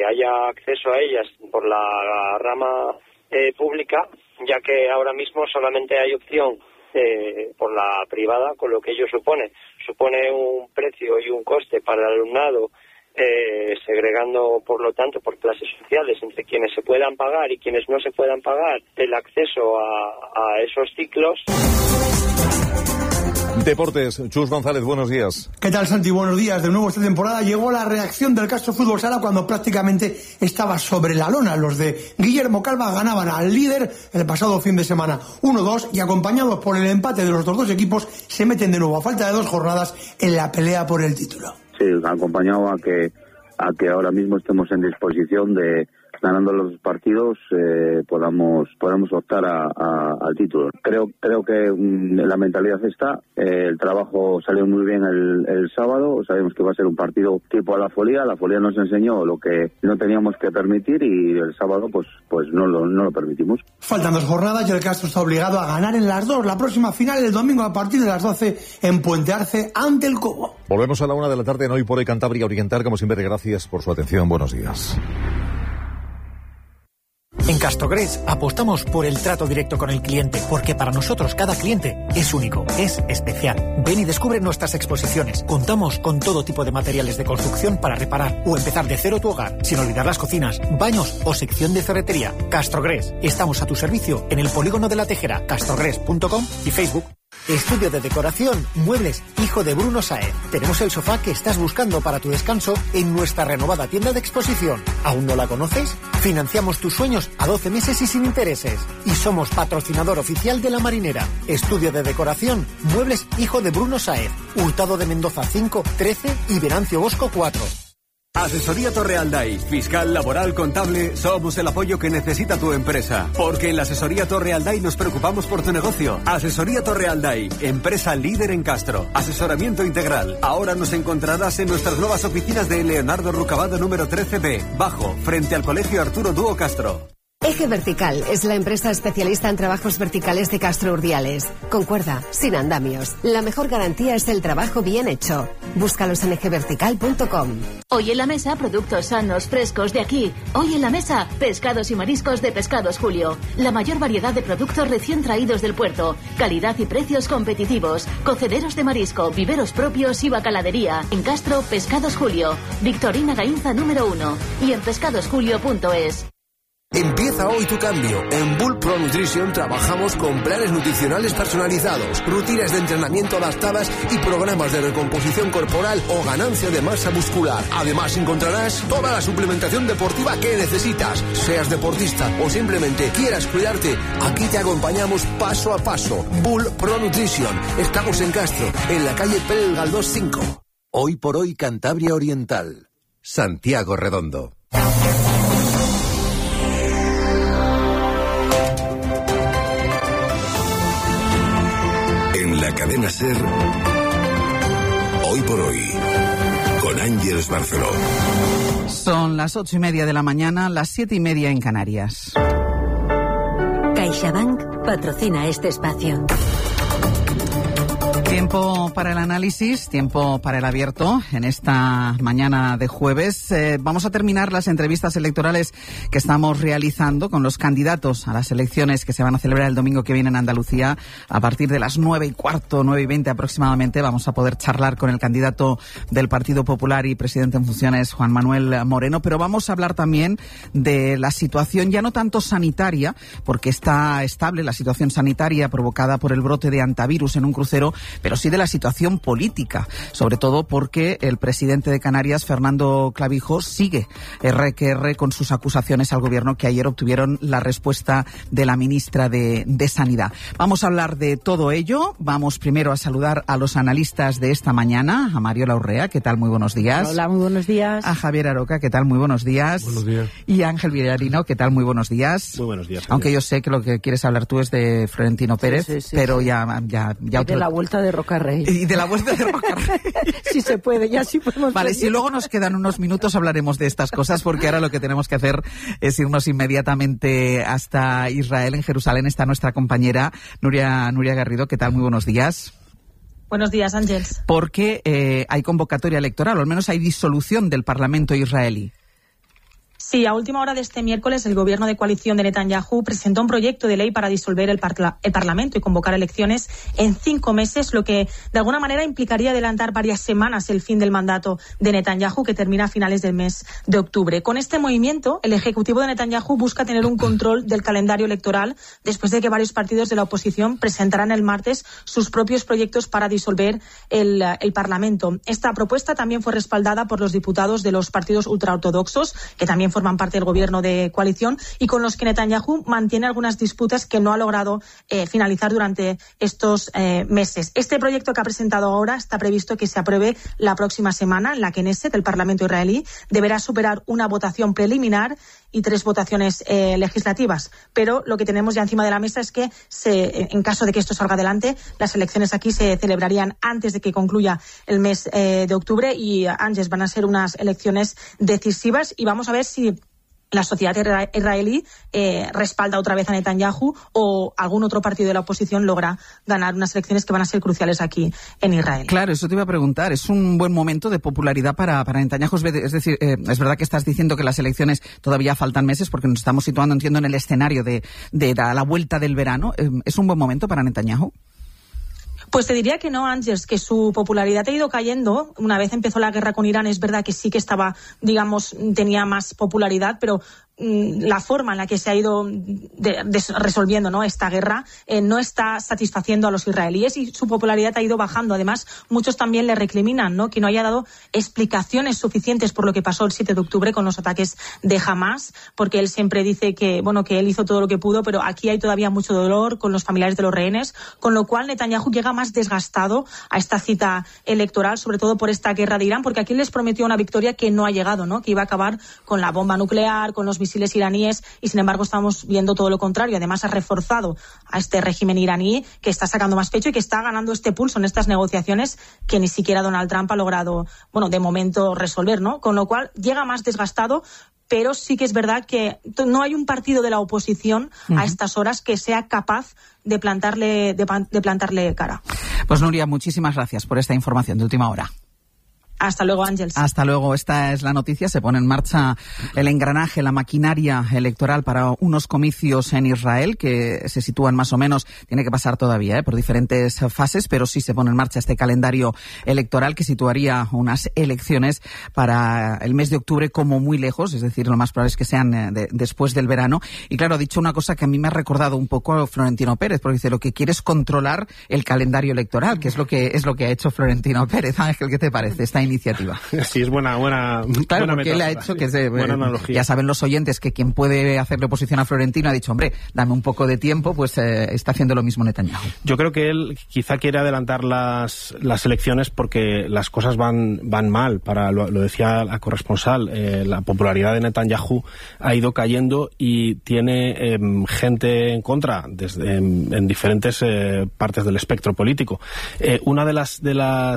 haya acceso a ellas por la rama pública, ya que ahora mismo solamente hay opción por la privada, con lo que ello supone un precio y un coste para el alumnado, segregando por lo tanto por clases sociales entre quienes se puedan pagar y quienes no se puedan pagar el acceso a esos ciclos. Deportes, Chus González, buenos días. ¿Qué tal, Santi? Buenos días. De nuevo esta temporada llegó la reacción del Castro Fútbol Sala cuando prácticamente estaba sobre la lona. Los de Guillermo Calva ganaban al líder el pasado fin de semana 1-2 y acompañados por el empate de los dos equipos se meten de nuevo a falta de 2 jornadas en la pelea por el título. Sí, acompañado a que ahora mismo estemos en disposición de, ganando los partidos, podamos optar al título. Creo que la mentalidad está, el trabajo salió muy bien el sábado, sabemos que va a ser un partido tipo a la Folía nos enseñó lo que no teníamos que permitir y el sábado pues no lo permitimos. Faltan 2 jornadas y el Castro está obligado a ganar en las 2. La próxima final el domingo a partir de las 12 en Puente Arce ante el Cobo. Volvemos a la 1 de la tarde en Hoy por Hoy Cantabria Oriental. Como siempre, gracias por su atención. Buenos días. En Castrogres apostamos por el trato directo con el cliente, porque para nosotros cada cliente es único, es especial. Ven y descubre nuestras exposiciones. Contamos con todo tipo de materiales de construcción para reparar o empezar de cero tu hogar, sin olvidar las cocinas, baños o sección de ferretería. Castrogres, estamos a tu servicio en el Polígono de la Tejera, castrogres.com y Facebook. Estudio de decoración, muebles, hijo de Bruno Saez. Tenemos el sofá que estás buscando para tu descanso en nuestra renovada tienda de exposición. ¿Aún no la conoces? Financiamos tus sueños a 12 meses y sin intereses. Y somos patrocinador oficial de La Marinera. Estudio de decoración, muebles, hijo de Bruno Saez. Hurtado de Mendoza 5, 13 y Venancio Bosco 4. Asesoría Torrealday, fiscal, laboral, contable, somos el apoyo que necesita tu empresa. Porque en la Asesoría Torrealday nos preocupamos por tu negocio. Asesoría Torrealday, empresa líder en Castro. Asesoramiento integral. Ahora nos encontrarás en nuestras nuevas oficinas de Leonardo Rucabado número 13B, bajo, frente al Colegio Arturo Dúo Castro. Eje Vertical es la empresa especialista en trabajos verticales de Castro Urdiales. Con cuerda, sin andamios. La mejor garantía es el trabajo bien hecho. Búscalos en ejevertical.com. Hoy en la mesa, productos sanos, frescos de aquí. Hoy en la mesa, pescados y mariscos de Pescados Julio. La mayor variedad de productos recién traídos del puerto. Calidad y precios competitivos. Cocederos de marisco, viveros propios y bacaladería. En Castro, Pescados Julio. Victorina Gainza número 1. Y en pescadosjulio.es. Empieza hoy tu cambio. En Bull Pro Nutrition trabajamos con planes nutricionales personalizados, rutinas de entrenamiento adaptadas y programas de recomposición corporal o ganancia de masa muscular. Además encontrarás toda la suplementación deportiva que necesitas. Seas deportista o simplemente quieras cuidarte, aquí te acompañamos paso a paso. Bull Pro Nutrition. Estamos en Castro, en la calle Pérez Galdós 5. Hoy por Hoy Cantabria Oriental. Santiago Redondo. En la cadena SER, Hoy por Hoy, con Ángeles Barceló. Son las 8:30 de la mañana, las 7:30 en Canarias. CaixaBank patrocina este espacio. Tiempo para el análisis, tiempo para el abierto en esta mañana de jueves. Vamos a terminar las entrevistas electorales que estamos realizando con los candidatos a las elecciones que se van a celebrar el domingo que viene en Andalucía. A partir de las 9:15, 9:20 aproximadamente, vamos a poder charlar con el candidato del Partido Popular y presidente en funciones, Juan Manuel Moreno. Pero vamos a hablar también de la situación ya no tanto sanitaria, porque está estable la situación sanitaria provocada por el brote de hantavirus en un crucero, pero sí de la situación política, sobre todo porque el presidente de Canarias, Fernando Clavijo, sigue R con sus acusaciones al gobierno, que ayer obtuvieron la respuesta de la ministra de Sanidad. Vamos a hablar de todo ello. Vamos primero a saludar a los analistas de esta mañana, a Mariola Urrea, ¿qué tal? Muy buenos días. Hola, muy buenos días. A Javier Aroca, ¿qué tal? Muy buenos días. Buenos días. Y a Ángel Villarino, ¿qué tal? Muy buenos días. Muy buenos días. Javier. Aunque yo sé que lo que quieres hablar tú es de Florentino Pérez, sí, pero sí. ya de la vuelta de Rocarrey. Y de la vuelta de Rocarrey. Si se puede, ya sí podemos. Vale, si luego nos quedan unos minutos hablaremos de estas cosas, porque ahora lo que tenemos que hacer es irnos inmediatamente hasta Israel. En Jerusalén está nuestra compañera Nuria Garrido. ¿Qué tal? Muy buenos días. Buenos días, Ángeles. Porque hay convocatoria electoral, o al menos hay disolución del Parlamento israelí. Sí, a última hora de este miércoles el gobierno de coalición de Netanyahu presentó un proyecto de ley para disolver el Parlamento y convocar elecciones en 5 meses, lo que de alguna manera implicaría adelantar varias semanas el fin del mandato de Netanyahu, que termina a finales del mes de octubre. Con este movimiento, el ejecutivo de Netanyahu busca tener un control del calendario electoral después de que varios partidos de la oposición presentarán el martes sus propios proyectos para disolver el Parlamento. Esta propuesta también fue respaldada por los diputados de los partidos ultraortodoxos, que también forman parte del gobierno de coalición y con los que Netanyahu mantiene algunas disputas que no ha logrado finalizar durante estos meses. Este proyecto que ha presentado ahora está previsto que se apruebe la próxima semana en la Knesset, el Parlamento israelí. Deberá superar una votación preliminar y 3 votaciones legislativas. Pero lo que tenemos ya encima de la mesa es que, en caso de que esto salga adelante, las elecciones aquí se celebrarían antes de que concluya el mes de octubre y, Ángeles, van a ser unas elecciones decisivas y vamos a ver si la sociedad israelí respalda otra vez a Netanyahu o algún otro partido de la oposición logra ganar unas elecciones que van a ser cruciales aquí en Israel. Claro, eso te iba a preguntar. ¿Es un buen momento de popularidad para Netanyahu? Es decir, es verdad que estás diciendo que las elecciones todavía faltan meses porque nos estamos situando, entiendo, en el escenario de la vuelta del verano. ¿Es un buen momento para Netanyahu? Pues te diría que no, Ángeles, que su popularidad ha ido cayendo. Una vez empezó la guerra con Irán, es verdad que sí que estaba, digamos, tenía más popularidad, pero la forma en la que se ha ido resolviendo, ¿no?, esta guerra no está satisfaciendo a los israelíes y su popularidad ha ido bajando. Además, muchos también le recriminan, ¿no?, que no haya dado explicaciones suficientes por lo que pasó el 7 de octubre con los ataques de Hamás, porque él siempre dice que, bueno, que él hizo todo lo que pudo, pero aquí hay todavía mucho dolor con los familiares de los rehenes, con lo cual Netanyahu llega más desgastado a esta cita electoral, sobre todo por esta guerra de Irán, porque aquí les prometió una victoria que no ha llegado, ¿no?, que iba a acabar con la bomba nuclear, con los misiles iraníes, y sin embargo estamos viendo todo lo contrario. Además ha reforzado a este régimen iraní, que está sacando más pecho y que está ganando este pulso en estas negociaciones que ni siquiera Donald Trump ha logrado, bueno, de momento resolver, ¿no? Con lo cual llega más desgastado, pero sí que es verdad que no hay un partido de la oposición a estas horas que sea capaz de plantarle cara. Pues Nuria, muchísimas gracias por esta información de última hora. Hasta luego, Ángeles. Hasta luego. Esta es la noticia. Se pone en marcha el engranaje, la maquinaria electoral para unos comicios en Israel que se sitúan más o menos, tiene que pasar todavía por diferentes fases, pero sí se pone en marcha este calendario electoral que situaría unas elecciones para el mes de octubre como muy lejos, es decir, lo más probable es que sean después del verano. Y claro, ha dicho una cosa que a mí me ha recordado un poco a Florentino Pérez, porque dice, lo que quiere es controlar el calendario electoral, que es lo que ha hecho Florentino Pérez. Ángel, ¿qué te parece esta iniciativa? Sí, es buena claro, buena porque él ha hecho que buena analogía. Ya saben los oyentes que quien puede hacerle oposición a Florentino ha dicho, hombre, dame un poco de tiempo, pues está haciendo lo mismo Netanyahu. Yo creo que él quizá quiere adelantar las elecciones porque las cosas van mal. Lo decía la corresponsal, la popularidad de Netanyahu ha ido cayendo y tiene gente en contra en diferentes partes del espectro político. Una de las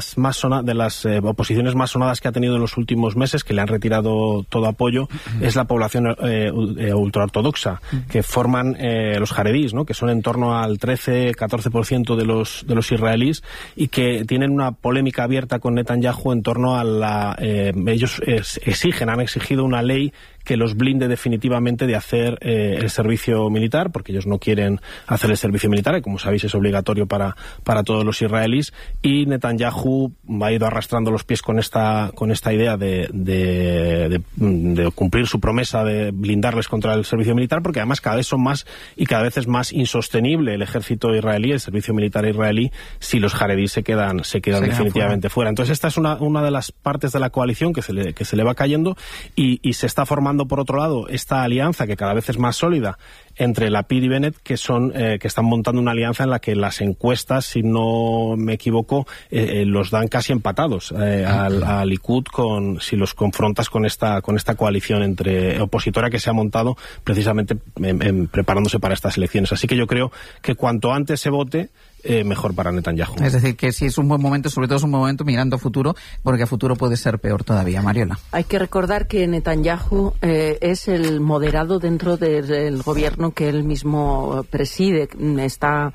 oposiciones más sonadas que ha tenido en los últimos meses, que le han retirado todo apoyo, es la población ultraortodoxa, que forman los jaredís, ¿no?, que son en torno al 13-14% de los israelíes y que tienen una polémica abierta con Netanyahu en torno a ellos han exigido una ley que los blinde definitivamente de hacer el servicio militar, porque ellos no quieren hacer el servicio militar, que como sabéis es obligatorio para todos los israelíes, y Netanyahu ha ido arrastrando los pies con esta idea de cumplir su promesa de blindarles contra el servicio militar, porque además cada vez son más y cada vez es más insostenible el ejército israelí, el servicio militar israelí, si los jaredíes se quedan definitivamente fuera. Entonces esta es una de las partes de la coalición que se le va cayendo y se está formando, por otro lado, esta alianza que cada vez es más sólida entre Lapid y Bennett, que están montando una alianza en la que las encuestas, si no me equivoco, los dan casi empatados al Likud si los confrontas con esta coalición entre opositora que se ha montado precisamente preparándose para estas elecciones. Así que yo creo que cuanto antes se vote, mejor para Netanyahu. Es decir, que si es un buen momento, sobre todo es un buen momento mirando a futuro, porque a futuro puede ser peor todavía. Mariola. Hay que recordar que Netanyahu es el moderado dentro del gobierno que él mismo preside. Está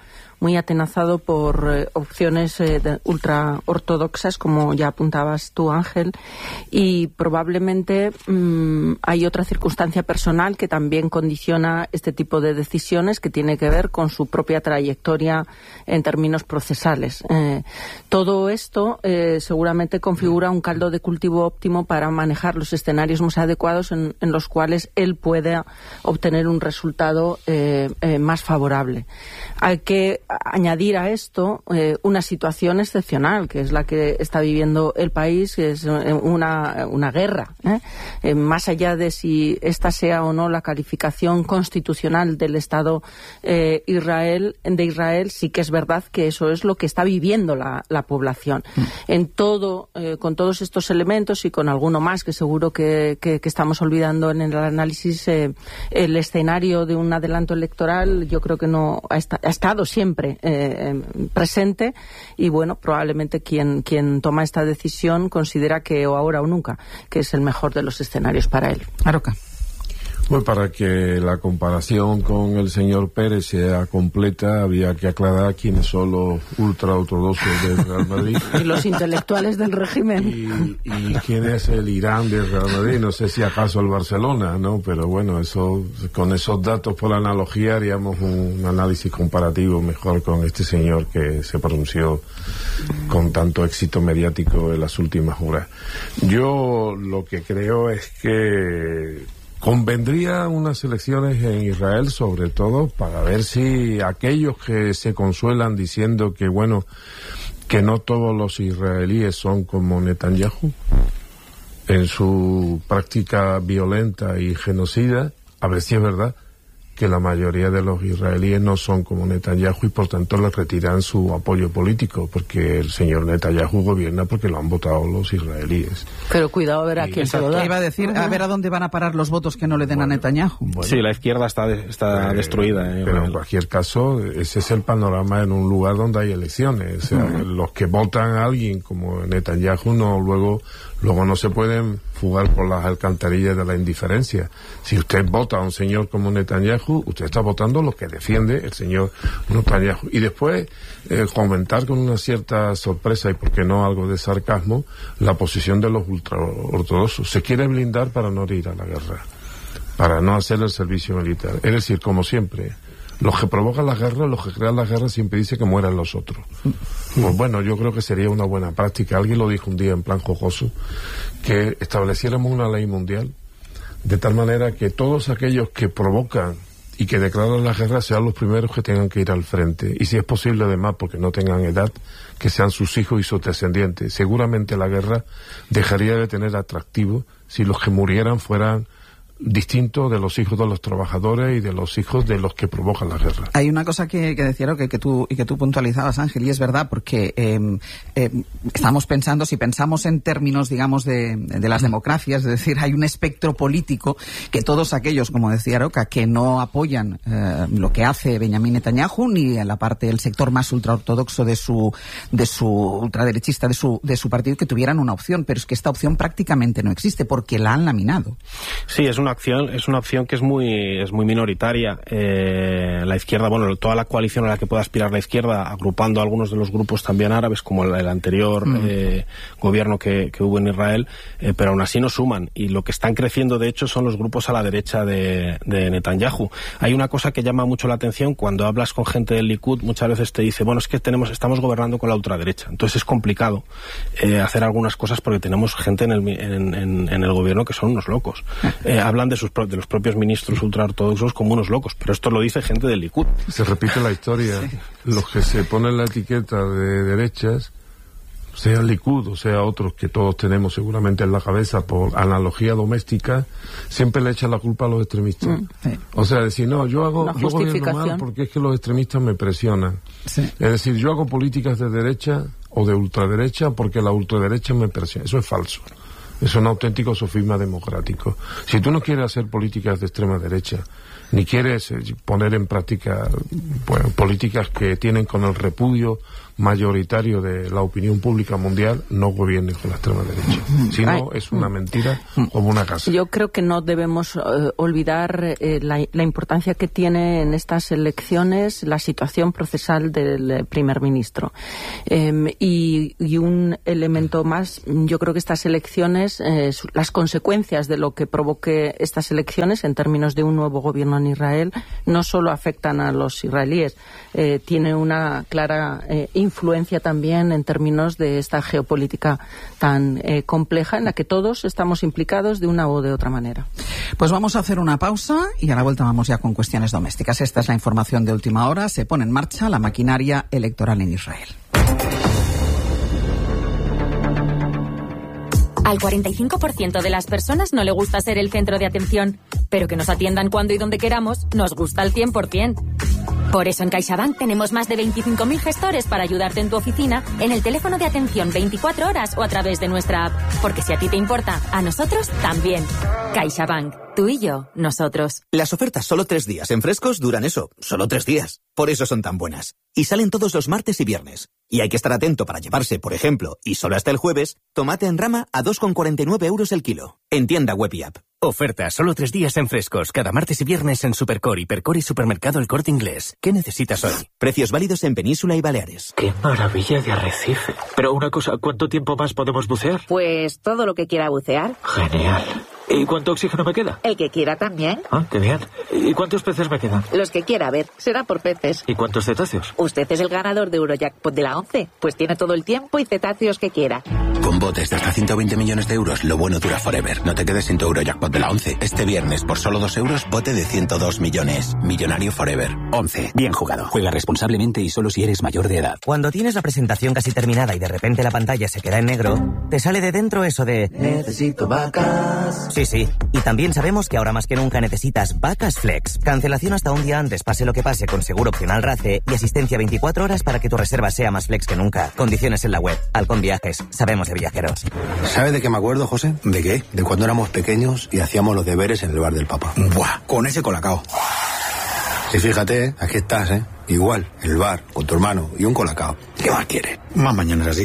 muy atenazado por opciones ultra ortodoxas, como ya apuntabas tú, Ángel, y probablemente hay otra circunstancia personal que también condiciona este tipo de decisiones, que tiene que ver con su propia trayectoria en términos procesales. Todo esto seguramente configura un caldo de cultivo óptimo para manejar los escenarios más adecuados en los cuales él pueda obtener un resultado más favorable. Hay que añadir a esto una situación excepcional, que es la que está viviendo el país, que es una guerra. Más allá de si esta sea o no la calificación constitucional del Estado de Israel, sí que es verdad que eso es lo que está viviendo la población. Con todos estos elementos y con alguno más que seguro que estamos olvidando en el análisis, el escenario de un adelanto electoral yo creo que no ha estado siempre presente, y bueno, probablemente quien toma esta decisión considera que o ahora o nunca, que es el mejor de los escenarios para él. Aroca. Pues para que la comparación con el señor Pérez sea completa, había que aclarar quiénes son los ultraortodoxos del Real Madrid. Y los intelectuales del régimen. Y quién es el Irán del Real Madrid. No sé si acaso el Barcelona, ¿no? Pero bueno, con esos datos por analogía haríamos un análisis comparativo mejor con este señor que se pronunció con tanto éxito mediático en las últimas horas. Yo lo que creo es que convendría unas elecciones en Israel, sobre todo para ver si aquellos que se consuelan diciendo que bueno, que no todos los israelíes son como Netanyahu en su práctica violenta y genocida, a ver si es verdad que la mayoría de los israelíes no son como Netanyahu y por tanto le retiran su apoyo político, porque el señor Netanyahu gobierna porque lo han votado los israelíes. Pero cuidado a ver a quién se lo da. Iba a decir, a ver a dónde van a parar los votos que no le den a Netanyahu. Bueno, sí, la izquierda está destruida. Pero en cualquier caso, ese es el panorama en un lugar donde hay elecciones. O sea, los que votan a alguien como Netanyahu luego no se pueden fugar por las alcantarillas de la indiferencia. Si usted vota a un señor como Netanyahu, usted está votando lo que defiende el señor Netanyahu. Y después comentar con una cierta sorpresa y por qué no algo de sarcasmo la posición de los ultraortodoxos. Se quiere blindar para no ir a la guerra, para no hacer el servicio militar. Es decir, como siempre, los que provocan las guerras, los que crean las guerras siempre dicen que mueran los otros. Pues bueno, yo creo que sería una buena práctica. Alguien lo dijo un día en plan jocoso, que estableciéramos una ley mundial de tal manera que todos aquellos que provocan y que declaran las guerras sean los primeros que tengan que ir al frente. Y si es posible, además, porque no tengan edad, que sean sus hijos y sus descendientes. Seguramente la guerra dejaría de tener atractivo si los que murieran fueran distinto de los hijos de los trabajadores y de los hijos de los que provocan la guerra. Hay una cosa que decía que tú puntualizabas, Ángel, y es verdad, porque estamos pensando, si pensamos en términos, digamos, de las democracias, es decir, hay un espectro político que todos aquellos, como decía Aroca, que no apoyan lo que hace Benjamín Netanyahu, ni en la parte del sector más ultraortodoxo de su ultraderechista de su partido, que tuvieran una opción, pero es que esta opción prácticamente no existe porque la han laminado. Sí, es una opción que es muy minoritaria. La izquierda, bueno, toda la coalición a la que pueda aspirar la izquierda, agrupando a algunos de los grupos también árabes, como el anterior gobierno que hubo en Israel, pero aún así no suman. Y lo que están creciendo, de hecho, son los grupos a la derecha de Netanyahu. Hay una cosa que llama mucho la atención cuando hablas con gente del Likud, muchas veces te dice, bueno, es que estamos gobernando con la ultraderecha. Entonces es complicado hacer algunas cosas porque tenemos gente en el gobierno que son unos locos. Hablan de los propios ministros ultraortodoxos como unos locos, pero esto lo dice gente del Likud. Se repite la historia. Sí. Los que se ponen la etiqueta de derechas, sea el Likud o sea otros que todos tenemos seguramente en la cabeza por analogía doméstica, siempre le echan la culpa a los extremistas. Sí. O sea, decir, no, yo gobierno mal porque es que los extremistas me presionan. Sí. Es decir, yo hago políticas de derecha o de ultraderecha porque la ultraderecha me presiona. Eso es falso. Es un auténtico sofisma democrático. Si tú no quieres hacer políticas de extrema derecha, ni quieres poner en práctica políticas que tienen con el repudio mayoritario de la opinión pública mundial no gobierne con la extrema derecha. Si no, es una mentira como una casa. Yo creo que no debemos olvidar la importancia que tiene en estas elecciones la situación procesal del primer ministro. Y un elemento más, yo creo que estas elecciones, las consecuencias de lo que provoque estas elecciones en términos de un nuevo gobierno en Israel, no solo afectan a los israelíes, tiene una clara influencia también en términos de esta geopolítica tan compleja en la que todos estamos implicados de una u de otra manera. Pues vamos a hacer una pausa y a la vuelta vamos ya con cuestiones domésticas. Esta es la información de última hora. Se pone en marcha la maquinaria electoral en Israel. Al 45% de las personas no le gusta ser el centro de atención, pero que nos atiendan cuando y donde queramos nos gusta al 100%. Por eso en CaixaBank tenemos más de 25.000 gestores para ayudarte en tu oficina, en el teléfono de atención 24 horas o a través de nuestra app. Porque si a ti te importa, a nosotros también. CaixaBank. Tú y yo, nosotros. Las ofertas solo 3 días en Frescos duran eso, solo 3 días. Por eso son tan buenas. Y salen todos los martes y viernes. Y hay que estar atento para llevarse, por ejemplo, y solo hasta el jueves, tomate en rama a 2,49 euros el kilo. En tienda web y app. Ofertas solo 3 días en Frescos, cada martes y viernes en Supercore, Hipercore y Supermercado El Corte Inglés. ¿Qué necesitas hoy? Precios válidos en Península y Baleares. ¡Qué maravilla de arrecife! Pero una cosa, ¿cuánto tiempo más podemos bucear? Pues todo lo que quiera bucear. Genial. ¿Y cuánto oxígeno me queda? El que quiera también. Ah, qué bien. ¿Y cuántos peces me quedan? Los que quiera, a ver, será por peces. ¿Y cuántos cetáceos? Usted es el ganador de Eurojackpot de la 11, pues tiene todo el tiempo y cetáceos que quiera. Con botes de hasta 120 millones de euros, lo bueno dura forever. No te quedes sin tu Eurojackpot de la 11. Este viernes, por solo 2 euros, bote de 102 millones. Millonario forever. 11. Bien jugado. Juega responsablemente y solo si eres mayor de edad. Cuando tienes la presentación casi terminada y de repente la pantalla se queda en negro, te sale de dentro eso de... Necesito vacas. Sí. Y también sabemos que ahora más que nunca necesitas Vacas Flex. Cancelación hasta un día antes, pase lo que pase, con seguro opcional RACE y asistencia 24 horas para que tu reserva sea más flex que nunca. Condiciones en la web. Halcón Viajes. Sabemos de viajeros. ¿Sabes de qué me acuerdo, José? ¿De qué? De cuando éramos pequeños y hacíamos los deberes en el bar del papá. ¡Buah! Con ese colacao. Y fíjate, aquí estás, igual, el bar, con tu hermano y un colacao. ¿Qué más quieres? Más mañanas así.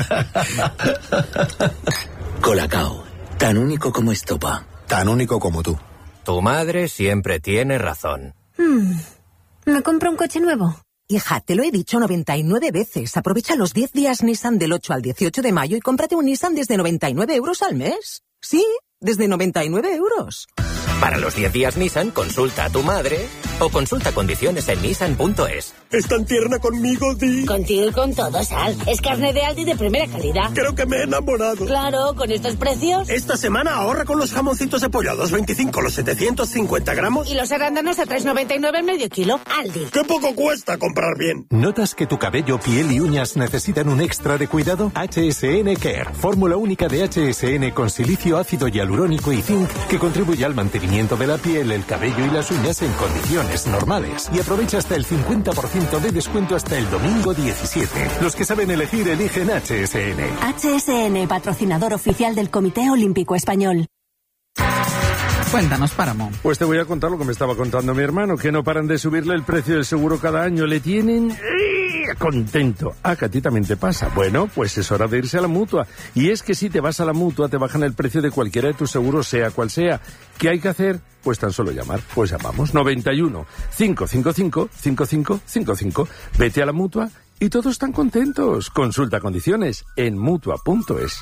Colacao. Tan único como estopa. Tan único como tú. Tu madre siempre tiene razón. ¿Me compro un coche nuevo? Hija, te lo he dicho 99 veces. Aprovecha los 10 días Nissan del 8 al 18 de mayo y cómprate un Nissan desde 99 euros al mes. Sí, desde 99 euros. Para los 10 días Nissan, consulta a tu madre o consulta condiciones en nissan.es. ¿Es tan tierna conmigo, Di? Contigo y con todo, Sal. Es carne de Aldi de primera calidad. Creo que me he enamorado. Claro, con estos precios. Esta semana ahorra con los jamoncitos de pollo a 2,25 los 750 gramos. Y los arándanos a 3,99 el medio kilo. Aldi. ¡Qué poco cuesta comprar bien! ¿Notas que tu cabello, piel y uñas necesitan un extra de cuidado? HSN Care, fórmula única de HSN con silicio, ácido hialurónico y zinc que contribuye al mantenimiento de la piel, el cabello y las uñas en condiciones normales. Y aprovecha hasta el 50% de descuento hasta el domingo 17. Los que saben elegir, eligen HSN. HSN, patrocinador oficial del Comité Olímpico Español. Cuéntanos, Páramo. Pues te voy a contar lo que me estaba contando mi hermano, que no paran de subirle el precio del seguro cada año. Le tienen contento. Que a ti también te pasa. Bueno, pues es hora de irse a la Mutua. Y es que si te vas a la Mutua, te bajan el precio de cualquiera de tus seguros, sea cual sea. ¿Qué hay que hacer? Pues tan solo llamar. Pues llamamos 91 555 5555. Vete a la Mutua y todos están contentos. Consulta condiciones en Mutua.es.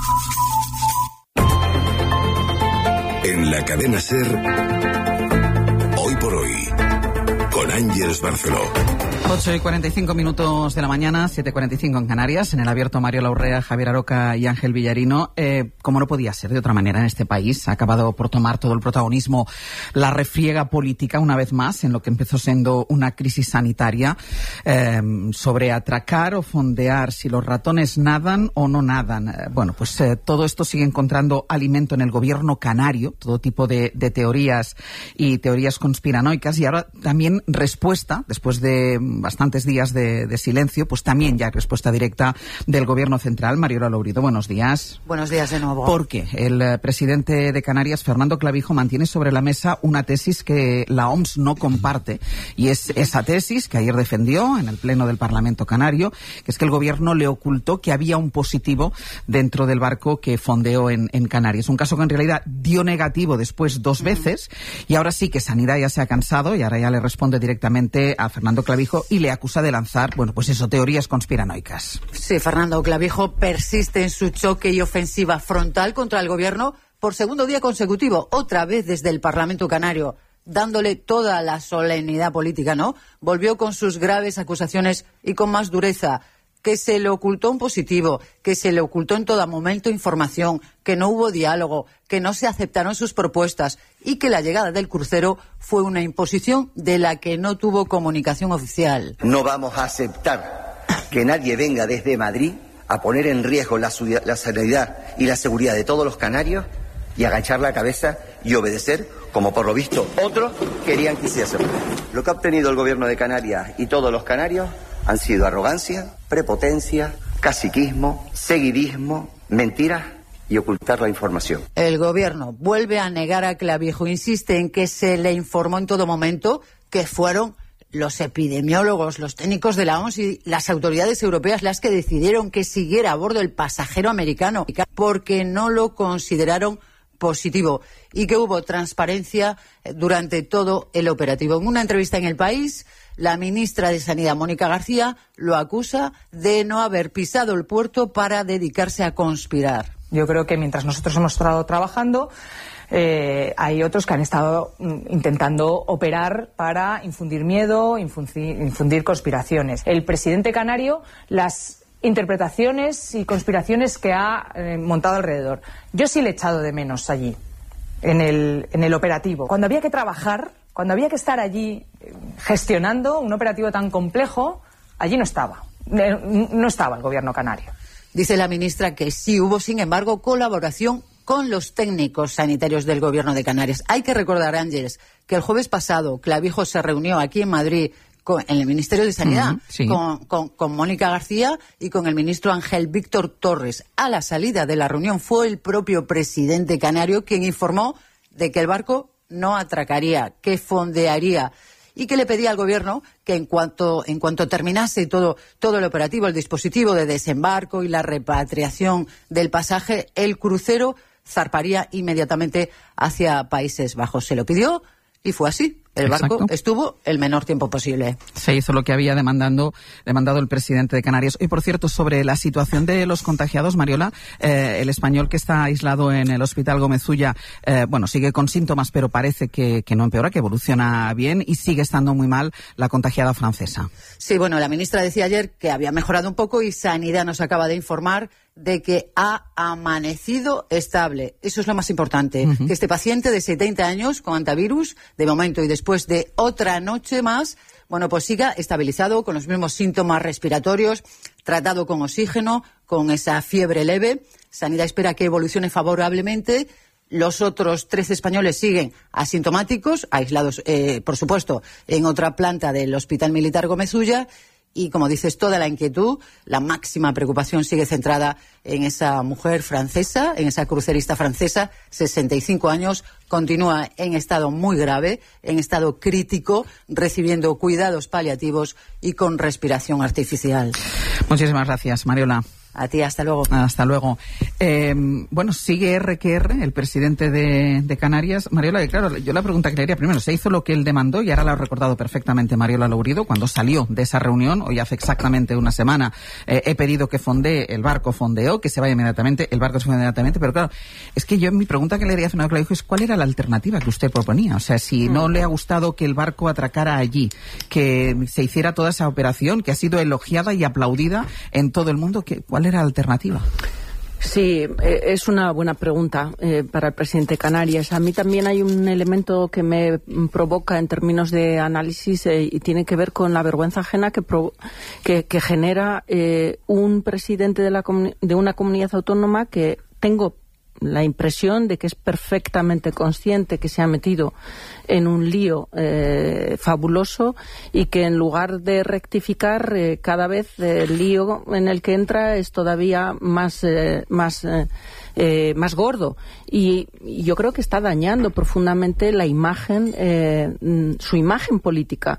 En la cadena SER, Hoy por Hoy, con Ángeles Barceló. 8:45 de la mañana, 7:45 en Canarias, en el abierto Mario Laurrea, Javier Aroca y Ángel Villarino. Como no podía ser de otra manera en este país, ha acabado por tomar todo el protagonismo la refriega política una vez más en lo que empezó siendo una crisis sanitaria sobre atracar o fondear si los ratones nadan o no nadan. Todo esto sigue encontrando alimento en el gobierno canario, todo tipo de teorías y teorías conspiranoicas, y ahora también respuesta, después de bastantes días de silencio, pues también ya hay respuesta directa del Gobierno central. Mariola Lourido, buenos días. Buenos días de nuevo. Porque el presidente de Canarias, Fernando Clavijo, mantiene sobre la mesa una tesis que la OMS no comparte, y es esa tesis que ayer defendió en el Pleno del Parlamento Canario, que es que el Gobierno le ocultó que había un positivo dentro del barco que fondeó en Canarias. Un caso que en realidad dio negativo después 2 veces, y ahora sí que Sanidad ya se ha cansado y ahora ya le responde directamente a Fernando Clavijo y le acusa de lanzar, teorías conspiranoicas. Sí, Fernando Clavijo persiste en su choque y ofensiva frontal contra el Gobierno por segundo día consecutivo, otra vez desde el Parlamento Canario, dándole toda la solemnidad política, ¿no? Volvió con sus graves acusaciones y con más dureza, que se le ocultó un positivo, que se le ocultó en todo momento información, que no hubo diálogo, que no se aceptaron sus propuestas y que la llegada del crucero fue una imposición de la que no tuvo comunicación oficial. No vamos a aceptar que nadie venga desde Madrid a poner en riesgo la sanidad y la seguridad de todos los canarios y agachar la cabeza y obedecer, como por lo visto otros querían que hiciésemos. Lo que ha obtenido el Gobierno de Canarias y todos los canarios han sido arrogancia, prepotencia, caciquismo, seguidismo, mentiras y ocultar la información. El Gobierno vuelve a negar a Clavijo, insiste en que se le informó en todo momento que fueron los epidemiólogos, los técnicos de la OMS y las autoridades europeas las que decidieron que siguiera a bordo el pasajero americano porque no lo consideraron positivo y que hubo transparencia durante todo el operativo. En una entrevista en El País, la ministra de Sanidad, Mónica García, lo acusa de no haber pisado el puerto para dedicarse a conspirar. Yo creo que mientras nosotros hemos estado trabajando, hay otros que han estado intentando operar para infundir miedo, infundir conspiraciones. El presidente canario, las interpretaciones y conspiraciones que ha montado alrededor. Yo sí le he echado de menos allí, en el operativo. Cuando había que trabajar, cuando había que estar allí gestionando un operativo tan complejo, allí no estaba. No estaba el Gobierno canario. Dice la ministra que sí hubo, sin embargo, colaboración con los técnicos sanitarios del Gobierno de Canarias. Hay que recordar, Ángeles, que el jueves pasado Clavijo se reunió aquí en Madrid en el Ministerio de Sanidad, sí, con Mónica García y con el ministro Ángel Víctor Torres. A la salida de la reunión fue el propio presidente canario quien informó de que el barco no atracaría, que fondearía y que le pedía al Gobierno que en cuanto terminase todo el operativo, el dispositivo de desembarco y la repatriación del pasaje, el crucero zarparía inmediatamente hacia Países Bajos. Se lo pidió y fue así. El barco estuvo el menor tiempo posible. Se hizo lo que había demandado el presidente de Canarias. Y, por cierto, sobre la situación de los contagiados, Mariola, el español que está aislado en el Hospital Gómez Ulla, sigue con síntomas, pero parece que no empeora, que evoluciona bien, y sigue estando muy mal la contagiada francesa. Sí, la ministra decía ayer que había mejorado un poco y Sanidad nos acaba de informar de que ha amanecido estable. Eso es lo más importante. Que este paciente de 70 años con antivirus, de momento y después de otra noche más, pues siga estabilizado con los mismos síntomas respiratorios, tratado con oxígeno, con esa fiebre leve. Sanidad espera que evolucione favorablemente. Los otros 13 españoles siguen asintomáticos, aislados, por supuesto, en otra planta del Hospital Militar Gómez Ulla. Y, como dices, toda la inquietud, la máxima preocupación sigue centrada en esa mujer francesa, en esa crucerista francesa, 65 años, continúa en estado muy grave, en estado crítico, recibiendo cuidados paliativos y con respiración artificial. Muchísimas gracias, Mariola. A ti, hasta luego. Hasta luego. Sigue RQR, el presidente de Canarias. Mariola, claro, yo la pregunta que le haría primero, se hizo lo que él demandó y ahora lo ha recordado perfectamente Mariola Lourido cuando salió de esa reunión, hoy hace exactamente una semana. He pedido que fondee, el barco fondeó, que se vaya inmediatamente, el barco se fue inmediatamente, pero claro, es que mi pregunta que le haría a Fernando Clavijo es ¿cuál era la alternativa que usted proponía? O sea, si no le ha gustado que el barco atracara allí, que se hiciera toda esa operación, que ha sido elogiada y aplaudida en todo el mundo, ¿cuál era la alternativa? Sí, es una buena pregunta para el presidente de Canarias. A mí también hay un elemento que me provoca en términos de análisis y tiene que ver con la vergüenza ajena que genera un presidente de una comunidad autónoma que tengo la impresión de que es perfectamente consciente que se ha metido en un lío fabuloso y que en lugar de rectificar, cada vez el lío en el que entra es todavía más gordo. Y yo creo que está dañando profundamente la imagen, su imagen política.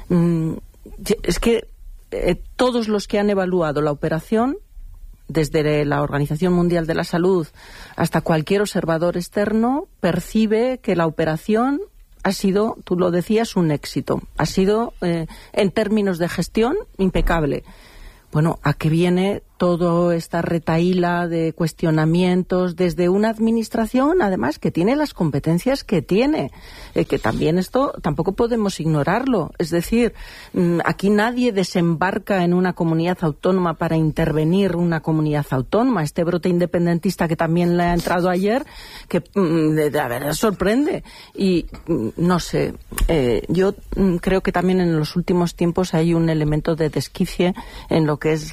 Es que todos los que han evaluado la operación, desde la Organización Mundial de la Salud hasta cualquier observador externo, percibe que la operación ha sido, tú lo decías, un éxito. Ha sido, en términos de gestión, impecable. Bueno, ¿a qué viene toda esta retahíla de cuestionamientos desde una administración, además, que tiene las competencias que tiene? Que también esto tampoco podemos ignorarlo. Es decir, aquí nadie desembarca en una comunidad autónoma para intervenir una comunidad autónoma. Este brote independentista que también le ha entrado ayer, que a ver, sorprende. Y no sé, yo creo que también en los últimos tiempos hay un elemento de desquicie en lo que es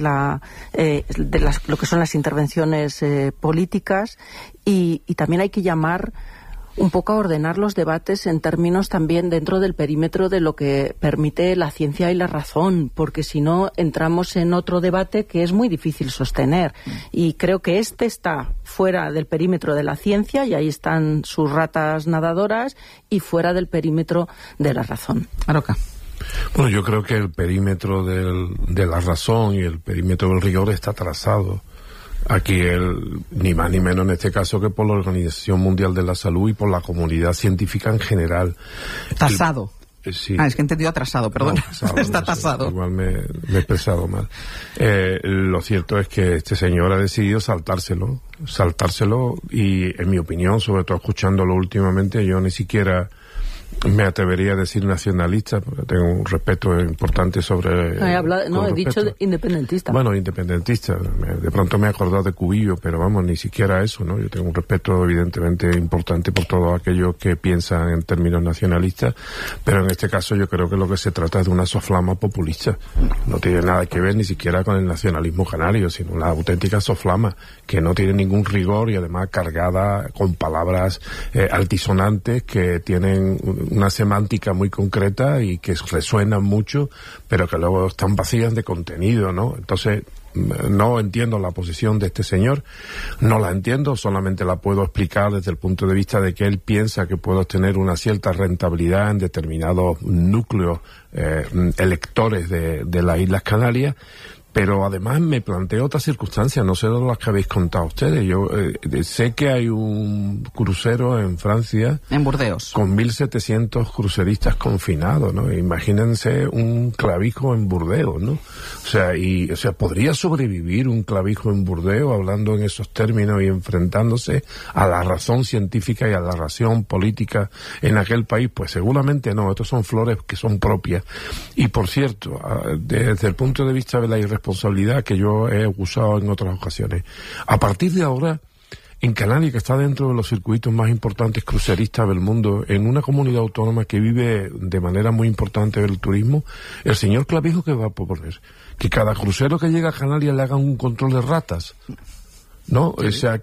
lo que son las intervenciones políticas y también hay que llamar un poco a ordenar los debates en términos también dentro del perímetro de lo que permite la ciencia y la razón, porque si no entramos en otro debate que es muy difícil sostener y creo que este está fuera del perímetro de la ciencia y ahí están sus ratas nadadoras y fuera del perímetro de la razón. Aroca. Bueno, yo creo que el perímetro de la razón y el perímetro del rigor está trazado. Aquí ni más ni menos en este caso que por la Organización Mundial de la Salud y por la comunidad científica en general. Tasado. Sí. Es que he entendido atrasado, perdón. No, está tasado. Igual me he expresado mal. Lo cierto es que este señor ha decidido saltárselo y, en mi opinión, sobre todo escuchándolo últimamente, yo ni siquiera me atrevería a decir nacionalista, porque tengo un respeto importante sobre... he dicho independentista. Bueno, independentista. De pronto me he acordado de Cubillo, pero vamos, ni siquiera eso, ¿no? Yo tengo un respeto evidentemente importante por todos aquellos que piensan en términos nacionalistas, pero en este caso yo creo que lo que se trata es de una soflama populista. No tiene nada que ver ni siquiera con el nacionalismo canario, sino una auténtica soflama que no tiene ningún rigor y además cargada con palabras altisonantes que tienen una semántica muy concreta y que resuenan mucho, pero que luego están vacías de contenido, ¿no? Entonces, no entiendo la posición de este señor, no la entiendo, solamente la puedo explicar desde el punto de vista de que él piensa que puede obtener una cierta rentabilidad en determinados núcleos electores de las Islas Canarias. Pero además me planteo otras circunstancias, no sé de las que habéis contado ustedes. Yo sé que hay un crucero en Francia... En Burdeos. Con 1.700 cruceristas confinados, ¿no? Imagínense un clavijo en Burdeos, ¿no? O sea, ¿podría sobrevivir un clavijo en Burdeos hablando en esos términos y enfrentándose a la razón científica y a la razón política en aquel país? Pues seguramente no, estos son flores que son propias. Y por cierto, desde el punto de vista de la irresponsabilidad que yo he usado en otras ocasiones, a partir de ahora, en Canarias, que está dentro de los circuitos más importantes cruceristas del mundo, en una comunidad autónoma que vive de manera muy importante del turismo, el señor Clavijo, ¿qué va a proponer? Que cada crucero que llega a Canarias le hagan un control de ratas, ¿no? Sí. O sea,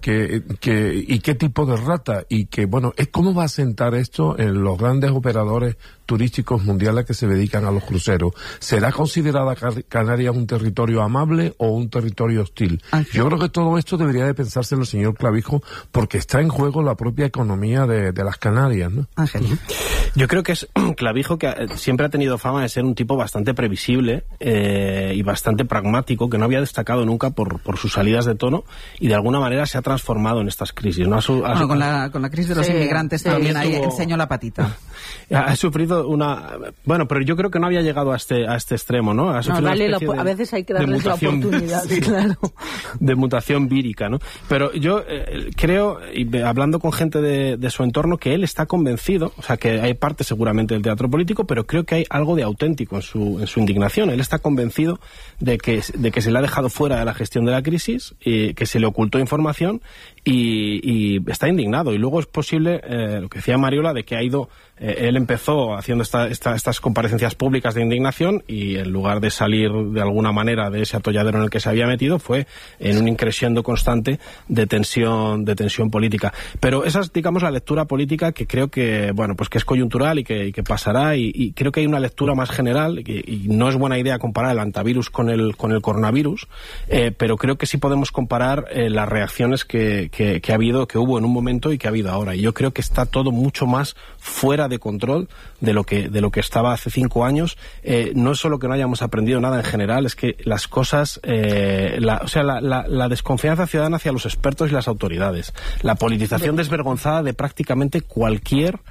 ¿y qué tipo de rata? Y que, bueno, ¿cómo va a sentar esto en los grandes operadores turísticos mundiales que se dedican a los cruceros? ¿Será considerada Canarias un territorio amable o un territorio hostil? Ángel. Yo creo que todo esto debería de pensárselo el señor Clavijo, porque está en juego la propia economía de las Canarias, ¿no? Ángel. Yo creo que es Clavijo, que siempre ha tenido fama de ser un tipo bastante previsible y bastante pragmático, que no había destacado nunca por sus salidas de tono, y de alguna manera se ha transformado en estas crisis, ¿no? Con la crisis de los inmigrantes también ahí enseñó la patita. Ha sufrido bueno, pero yo creo que no había llegado a este extremo, ¿no? A veces hay que darles la oportunidad, sí, claro. De mutación vírica, ¿no? Pero yo creo, y hablando con gente de su entorno, que él está convencido, o sea, que hay parte seguramente del teatro político, pero creo que hay algo de auténtico en su indignación. Él está convencido de que se le ha dejado fuera de la gestión de la crisis, y que se le ocultó información, y está indignado. Y luego es posible, lo que decía Mariola, de que ha ido Él empezó haciendo estas comparecencias públicas de indignación y en lugar de salir de alguna manera de ese atolladero en el que se había metido, fue en un increciendo constante de tensión política. Pero esa es, digamos, la lectura política que creo que, bueno, pues que es coyuntural y que pasará, y creo que hay una lectura más general, y no es buena idea comparar el antivirus con el coronavirus, pero creo que sí podemos comparar las reacciones que hubo en un momento y que ha habido ahora. Y yo creo que está todo mucho más fuera de control de lo que estaba hace 5 años. No es solo que no hayamos aprendido nada en general, es que las cosas, la desconfianza ciudadana hacia los expertos y las autoridades, la politización desvergonzada de prácticamente cualquier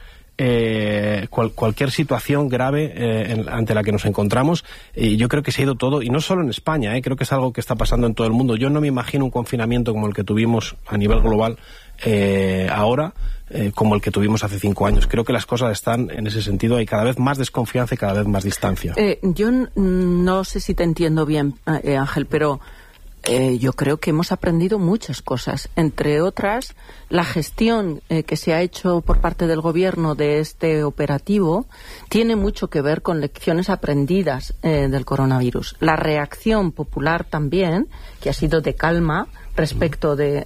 situación grave ante la que nos encontramos. Yo creo que se ha ido todo, y no solo en España, creo que es algo que está pasando en todo el mundo. Yo no me imagino un confinamiento como el que tuvimos a nivel global ahora, como el que tuvimos hace 5 años. Creo que las cosas están en ese sentido, hay cada vez más desconfianza y cada vez más distancia. Yo no sé si te entiendo bien, Ángel, pero yo creo que hemos aprendido muchas cosas, entre otras la gestión que se ha hecho por parte del gobierno de este operativo tiene mucho que ver con lecciones aprendidas del coronavirus. La reacción popular también, que ha sido de calma respecto de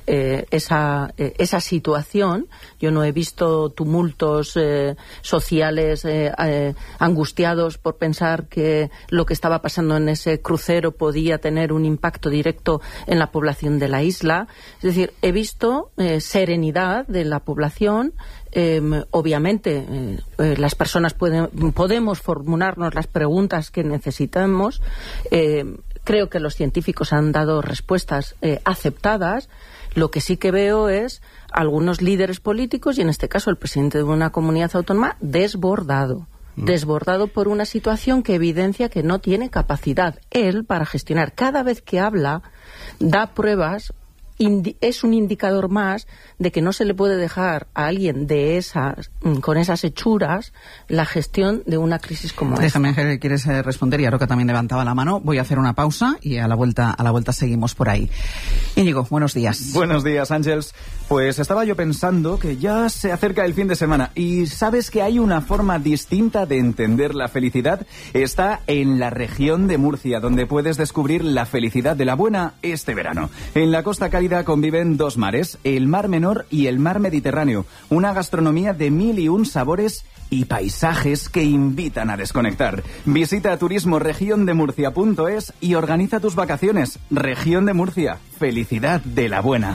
esa situación. Yo no he visto tumultos sociales angustiados por pensar que lo que estaba pasando en ese crucero podía tener un impacto directo en la población de la isla. Es decir, he visto serenidad de la población. Obviamente las personas podemos formularnos las preguntas que necesitamos. Creo que los científicos han dado respuestas aceptadas. Lo que sí que veo es algunos líderes políticos, y en este caso el presidente de una comunidad autónoma, desbordado por una situación que evidencia que no tiene capacidad él para gestionar. Cada vez que habla, da pruebas, es un indicador más de que no se le puede dejar a alguien con esas hechuras la gestión de una crisis como esta. Déjame, Ángel, ¿quieres responder? Y Aroca también levantaba la mano. Voy a hacer una pausa y a la vuelta seguimos por ahí. Íñigo, buenos días. Buenos días, Ángels. Pues estaba yo pensando que ya se acerca el fin de semana y sabes que hay una forma distinta de entender la felicidad. Está en la región de Murcia, donde puedes descubrir la felicidad de la buena este verano. En la costa cálida conviven 2 mares, el Mar Menor y el Mar Mediterráneo. Una gastronomía de 1001 sabores y paisajes que invitan a desconectar. Visita turismoregiondemurcia.es y organiza tus vacaciones. Región de Murcia, felicidad de la buena.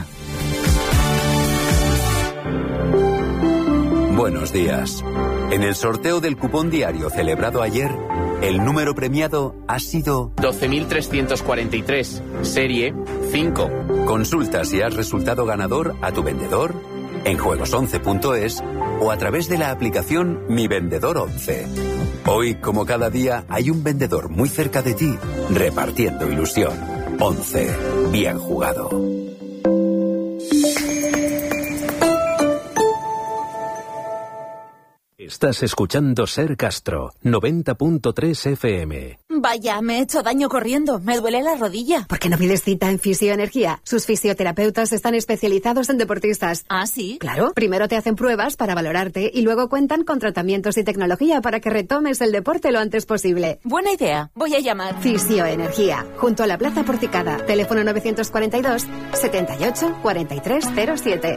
Buenos días. En el sorteo del cupón diario celebrado ayer, el número premiado ha sido 12.343, serie 5. Consulta si has resultado ganador a tu vendedor, en juegos11.es o a través de la aplicación Mi Vendedor 11. Hoy, como cada día, hay un vendedor muy cerca de ti repartiendo ilusión. 11. Bien jugado. Estás escuchando Ser Castro, 90.3 FM. Vaya, me he hecho daño corriendo. Me duele la rodilla. ¿Por qué no pides cita en Fisioenergía? Sus fisioterapeutas están especializados en deportistas. ¿Ah, sí? Claro. Primero te hacen pruebas para valorarte y luego cuentan con tratamientos y tecnología para que retomes el deporte lo antes posible. Buena idea. Voy a llamar. Fisioenergía, junto a la Plaza Porticada. Teléfono 942 78 43 07.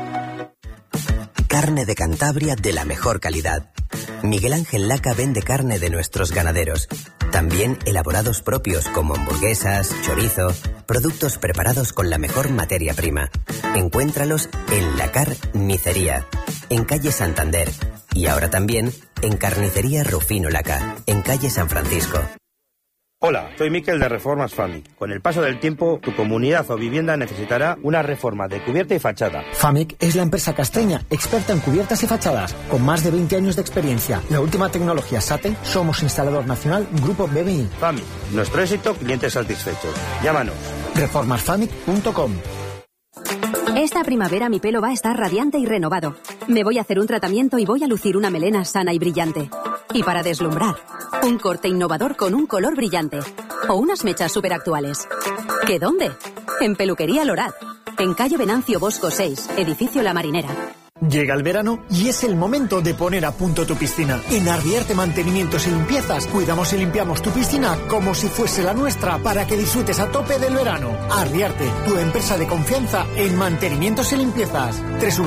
Carne de Cantabria de la mejor calidad. Miguel Ángel Laca vende carne de nuestros ganaderos. También elaborados propios como hamburguesas, chorizo, productos preparados con la mejor materia prima. Encuéntralos en La Carnicería, en calle Santander. Y ahora también en Carnicería Rufino Laca, en calle San Francisco. Hola, soy Miquel de Reformas FAMIC. Con el paso del tiempo, tu comunidad o vivienda necesitará una reforma de cubierta y fachada. FAMIC es la empresa castreña, experta en cubiertas y fachadas, con más de 20 años de experiencia. La última tecnología SATE, somos instalador nacional Grupo BBI. FAMIC, nuestro éxito, clientes satisfechos. Llámanos. Reformasfamic.com. Esta primavera mi pelo va a estar radiante y renovado. Me voy a hacer un tratamiento y voy a lucir una melena sana y brillante. Y para deslumbrar, un corte innovador con un color brillante. O unas mechas superactuales. ¿Qué dónde? En Peluquería Lorat. En calle Venancio Bosco 6, edificio La Marinera. Llega el verano y es el momento de poner a punto tu piscina. En Arriarte Mantenimientos y Limpiezas cuidamos y limpiamos tu piscina como si fuese la nuestra para que disfrutes a tope del verano. Arriarte, tu empresa de confianza en mantenimientos y limpiezas.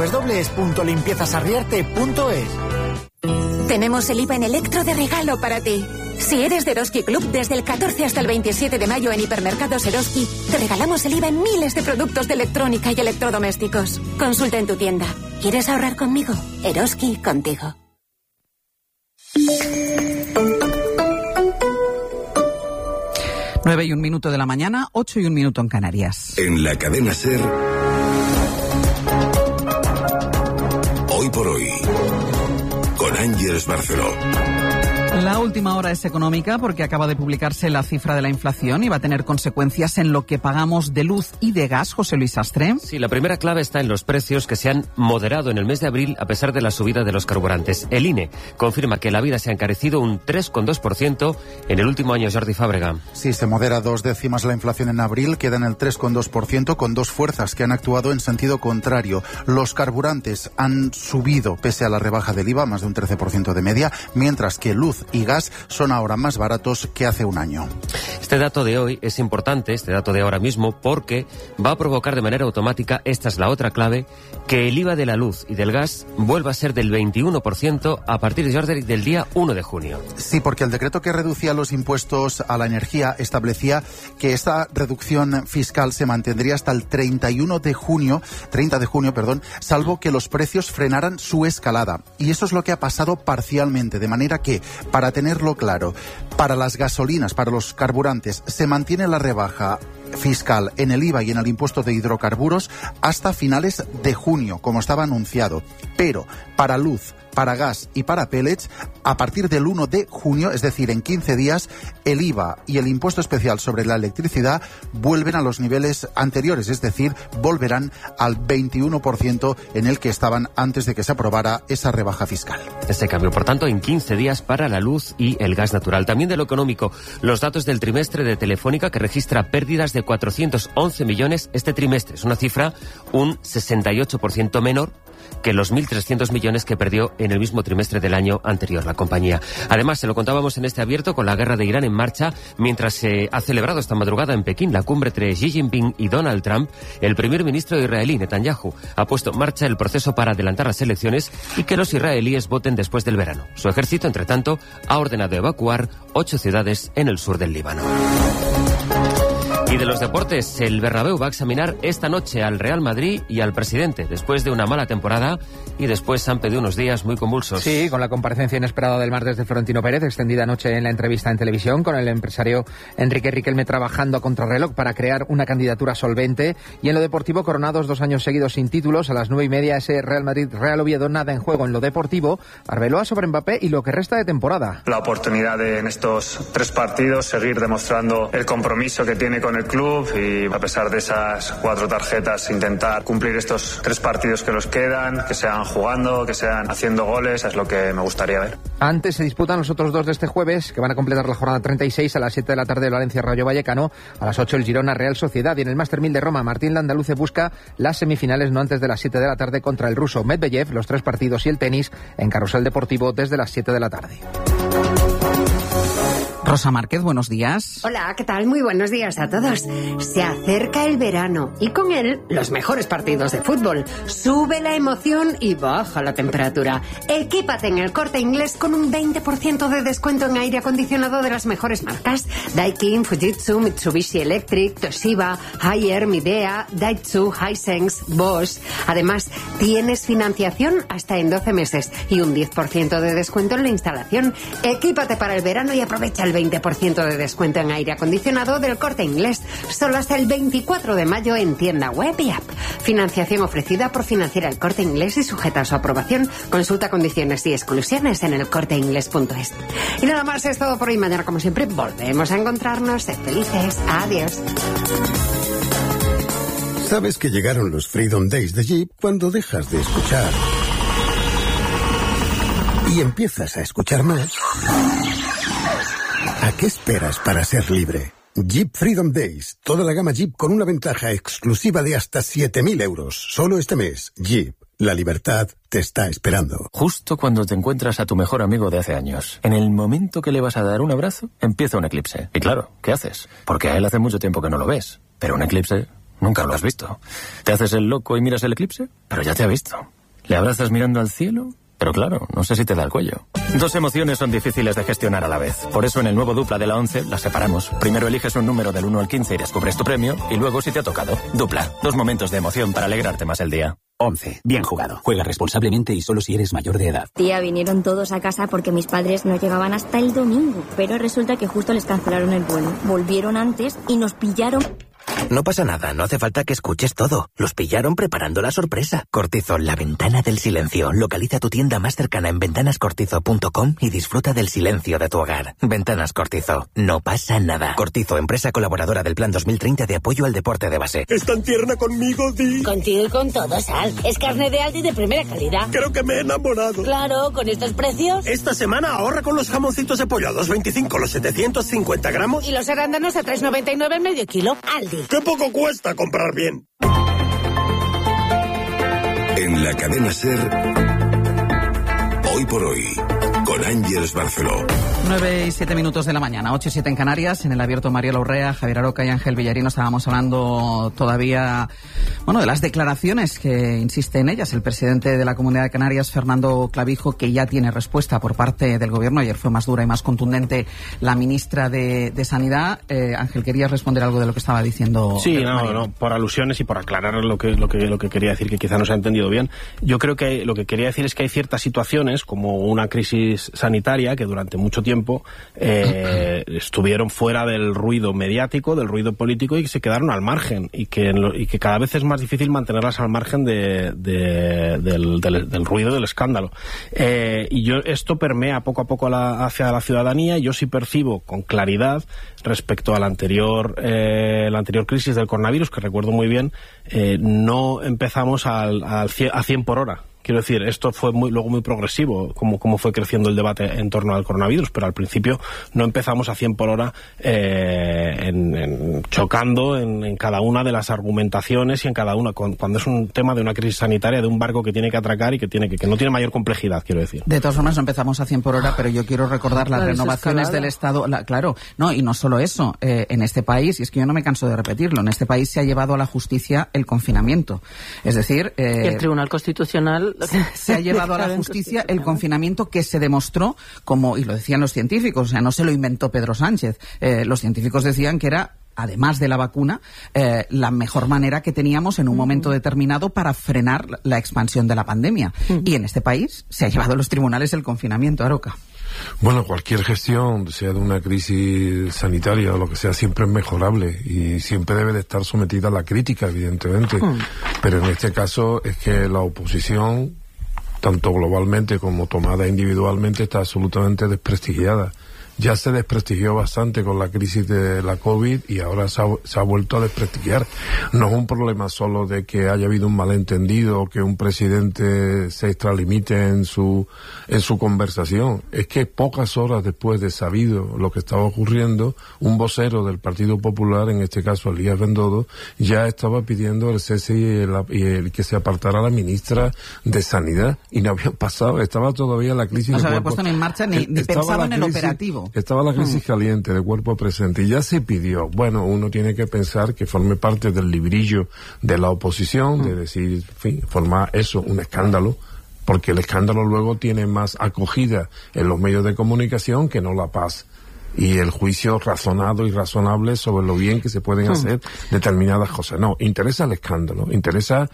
www.limpiezasarriarte.es. Tenemos el IVA en electro de regalo para ti. Si eres de Eroski Club, desde el 14 hasta el 27 de mayo en Hipermercados Eroski, te regalamos el IVA en miles de productos de electrónica y electrodomésticos. Consulta en tu tienda. ¿Quieres ahorrar conmigo? Eroski contigo. Nueve y un minuto de la mañana, 8 y un minuto en Canarias. En la cadena SER, Hoy por Hoy, con Ángeles Barceló. La última hora es económica porque acaba de publicarse la cifra de la inflación y va a tener consecuencias en lo que pagamos de luz y de gas. José Luis Sastre. Sí, la primera clave está en los precios que se han moderado en el mes de abril a pesar de la subida de los carburantes. El INE confirma que la vida se ha encarecido un 3,2% en el último año. Jordi Fábrega. Sí, se modera 2 décimas la inflación en abril, queda en el 3,2% con dos fuerzas que han actuado en sentido contrario. Los carburantes han subido pese a la rebaja del IVA, más de un 13% de media, mientras que luz y gas son ahora más baratos que hace un año. Este dato de hoy es importante, este dato de ahora mismo, porque va a provocar de manera automática, esta es la otra clave, que el IVA de la luz y del gas vuelva a ser del 21% a partir del día 1 de junio. Sí, porque el decreto que reducía los impuestos a la energía establecía que esta reducción fiscal se mantendría hasta el 30 de junio, salvo que los precios frenaran su escalada. Y eso es lo que ha pasado parcialmente, de manera que, para tenerlo claro, para las gasolinas, para los carburantes, se mantiene la rebaja fiscal en el IVA y en el impuesto de hidrocarburos hasta finales de junio, como estaba anunciado. Pero para luz, para gas y para pellets, a partir del 1 de junio, es decir, en 15 días, el IVA y el impuesto especial sobre la electricidad vuelven a los niveles anteriores, es decir, volverán al 21% en el que estaban antes de que se aprobara esa rebaja fiscal. Este cambio, por tanto, en 15 días para la luz y el gas natural. También de lo económico, los datos del trimestre de Telefónica, que registra pérdidas de 411 millones este trimestre. Es una cifra un 68% menor que los 1.300 millones que perdió en el mismo trimestre del año anterior la compañía. Además, se lo contábamos en este abierto, con la guerra de Irán en marcha, mientras se ha celebrado esta madrugada en Pekín la cumbre entre Xi Jinping y Donald Trump, el primer ministro israelí, Netanyahu, ha puesto en marcha el proceso para adelantar las elecciones y que los israelíes voten después del verano. Su ejército, entre tanto, ha ordenado evacuar 8 ciudades en el sur del Líbano. Y de los deportes, el Bernabéu va a examinar esta noche al Real Madrid y al presidente, después de una mala temporada y después han pedido unos días muy convulsos. Sí, con la comparecencia inesperada del martes de Florentino Pérez, extendida anoche en la entrevista en televisión, con el empresario Enrique Riquelme trabajando a contrarreloj para crear una candidatura solvente. Y en lo deportivo, coronados 2 años seguidos sin títulos, a las 9:30 ese Real Madrid-Real Oviedo, nada en juego en lo deportivo. Arbeloa sobre Mbappé y lo que resta de temporada. La oportunidad de, en estos 3 partidos, seguir demostrando el compromiso que tiene con el club y, a pesar de esas 4 tarjetas, intentar cumplir estos 3 partidos que nos quedan, que sean jugando, que sean haciendo goles, es lo que me gustaría ver. Antes se disputan los otros 2 de este jueves, que van a completar la jornada 36 a las 7 de la tarde, el Valencia-Rayo Vallecano, a las 8 el Girona-Real Sociedad, y en el Master 1000 de Roma, Martín Landaluce busca las semifinales no antes de las 7 de la tarde contra el ruso Medvedev, los 3 partidos y el tenis en Carrusel Deportivo desde las 7 de la tarde. Rosa Márquez, buenos días. Hola, ¿qué tal? Muy buenos días a todos. Se acerca el verano y con él los mejores partidos de fútbol. Sube la emoción y baja la temperatura. Equípate en el Corte Inglés con un 20% de descuento en aire acondicionado de las mejores marcas: Daikin, Fujitsu, Mitsubishi Electric, Toshiba, Haier, Midea, Daitsu, Hisense, Bosch. Además, tienes financiación hasta en 12 meses y un 10% de descuento en la instalación. Equípate para el verano y aprovecha el 20% de descuento en aire acondicionado del Corte Inglés, solo hasta el 24 de mayo en tienda web y app. Financiación ofrecida por Financiera El Corte Inglés y sujeta a su aprobación. Consulta condiciones y exclusiones en elcorteinglés.es. Y nada más, es todo por hoy. Mañana, como siempre, volvemos a encontrarnos. Sed felices. Adiós. ¿Sabes que llegaron los Freedom Days de Jeep cuando dejas de escuchar y empiezas a escuchar más? ¿A qué esperas para ser libre? Jeep Freedom Days. Toda la gama Jeep con una ventaja exclusiva de hasta 7.000 euros. Solo este mes. Jeep. La libertad te está esperando. Justo cuando te encuentras a tu mejor amigo de hace años. En el momento que le vas a dar un abrazo, empieza un eclipse. Y claro, ¿qué haces? Porque a él hace mucho tiempo que no lo ves. Pero un eclipse nunca lo has visto. ¿Te haces el loco y miras el eclipse? Pero ya te ha visto. ¿Le abrazas mirando al cielo? Pero claro, no sé si te da el cuello. Dos emociones son difíciles de gestionar a la vez. Por eso en el nuevo Dupla de la 11 las separamos. Primero eliges un número del 1 al 15 y descubres tu premio. Y luego si te ha tocado. Dupla. 2 momentos de emoción para alegrarte más el día. 11. Bien jugado. Juega responsablemente y solo si eres mayor de edad. Tía, vinieron todos a casa porque mis padres no llegaban hasta el domingo. Pero resulta que justo les cancelaron el vuelo. Volvieron antes y nos pillaron... No pasa nada, no hace falta que escuches todo. Los pillaron preparando la sorpresa. Cortizo, la ventana del silencio. Localiza tu tienda más cercana en ventanascortizo.com y disfruta del silencio de tu hogar. Ventanas Cortizo. No pasa nada. Cortizo, empresa colaboradora del Plan 2030 de apoyo al deporte de base. ¿Es tan tierna conmigo, Di? Contigo y con todo, Sal. Es carne de Aldi de primera calidad. Creo que me he enamorado. Claro, con estos precios. Esta semana ahorra con los jamoncitos de pollo a 2,25 los 750 gramos. Y los arándanos a 3,99 el medio kilo. Aldi. ¡Qué poco cuesta comprar bien! En la cadena SER, Hoy por Hoy, con Ángeles Barceló. 9:07 de la mañana, 8:07 en Canarias. En el abierto Mariela Urrea, Javier Aroca y Ángel Villarino estábamos hablando todavía, de las declaraciones que insiste en ellas el presidente de la Comunidad de Canarias, Fernando Clavijo, que ya tiene respuesta por parte del gobierno. Ayer fue más dura y más contundente la ministra de Sanidad. Ángel, ¿querías responder algo de lo que estaba diciendo? Sí, no, por alusiones y por aclarar lo que quería decir, que quizá no se ha entendido bien. Yo creo que lo que quería decir es que hay ciertas situaciones, como una crisis sanitaria, que durante mucho tiempo estuvieron fuera del ruido mediático, del ruido político, y que se quedaron al margen, y que cada vez es más difícil mantenerlas al margen del ruido, del escándalo. Y esto permea poco a poco hacia la ciudadanía. Yo sí percibo con claridad respecto a la anterior crisis del coronavirus, que recuerdo muy bien, no empezamos a 100 por hora. Quiero decir, esto fue luego muy progresivo, como fue creciendo el debate en torno al coronavirus, pero al principio no empezamos a 100 por hora chocando en cada una de las argumentaciones y en cada una, cuando es un tema de una crisis sanitaria, de un barco que tiene que atracar y que no tiene mayor complejidad, quiero decir. De todas formas, no empezamos a 100 por hora, pero yo quiero recordar las renovaciones del Estado. Y no solo eso, en este país, y es que yo no me canso de repetirlo, en este país se ha llevado a la justicia el confinamiento. Es decir... el Tribunal Constitucional... Se ha llevado a la justicia el confinamiento, que se demostró y lo decían los científicos, o sea, no se lo inventó Pedro Sánchez. Los científicos decían que era, además de la vacuna, la mejor manera que teníamos en un momento determinado para frenar la expansión de la pandemia. Y en este país se ha llevado a los tribunales el confinamiento, Aroca. Bueno, cualquier gestión, sea de una crisis sanitaria o lo que sea, siempre es mejorable y siempre debe de estar sometida a la crítica, evidentemente. Pero en este caso es que la oposición, tanto globalmente como tomada individualmente, está absolutamente desprestigiada. Ya se desprestigió bastante con la crisis de la COVID y ahora se ha vuelto a desprestigiar. No es un problema solo de que haya habido un malentendido o que un presidente se extralimite en su conversación. Es que pocas horas después de sabido lo que estaba ocurriendo, un vocero del Partido Popular, en este caso Elías Bendodo, ya estaba pidiendo el cese y el que se apartara la ministra de Sanidad. Y no había pasado, estaba todavía la crisis. No se había puesto ni en marcha ni pensado en el operativo. Estaba la crisis caliente de cuerpo presente y ya se pidió. Bueno, uno tiene que pensar que forme parte del librillo de la oposición, de decir, en fin, formar eso, un escándalo, porque el escándalo luego tiene más acogida en los medios de comunicación que no la paz y el juicio razonado y razonable sobre lo bien que se pueden hacer determinadas cosas. No, interesa el escándalo, interesa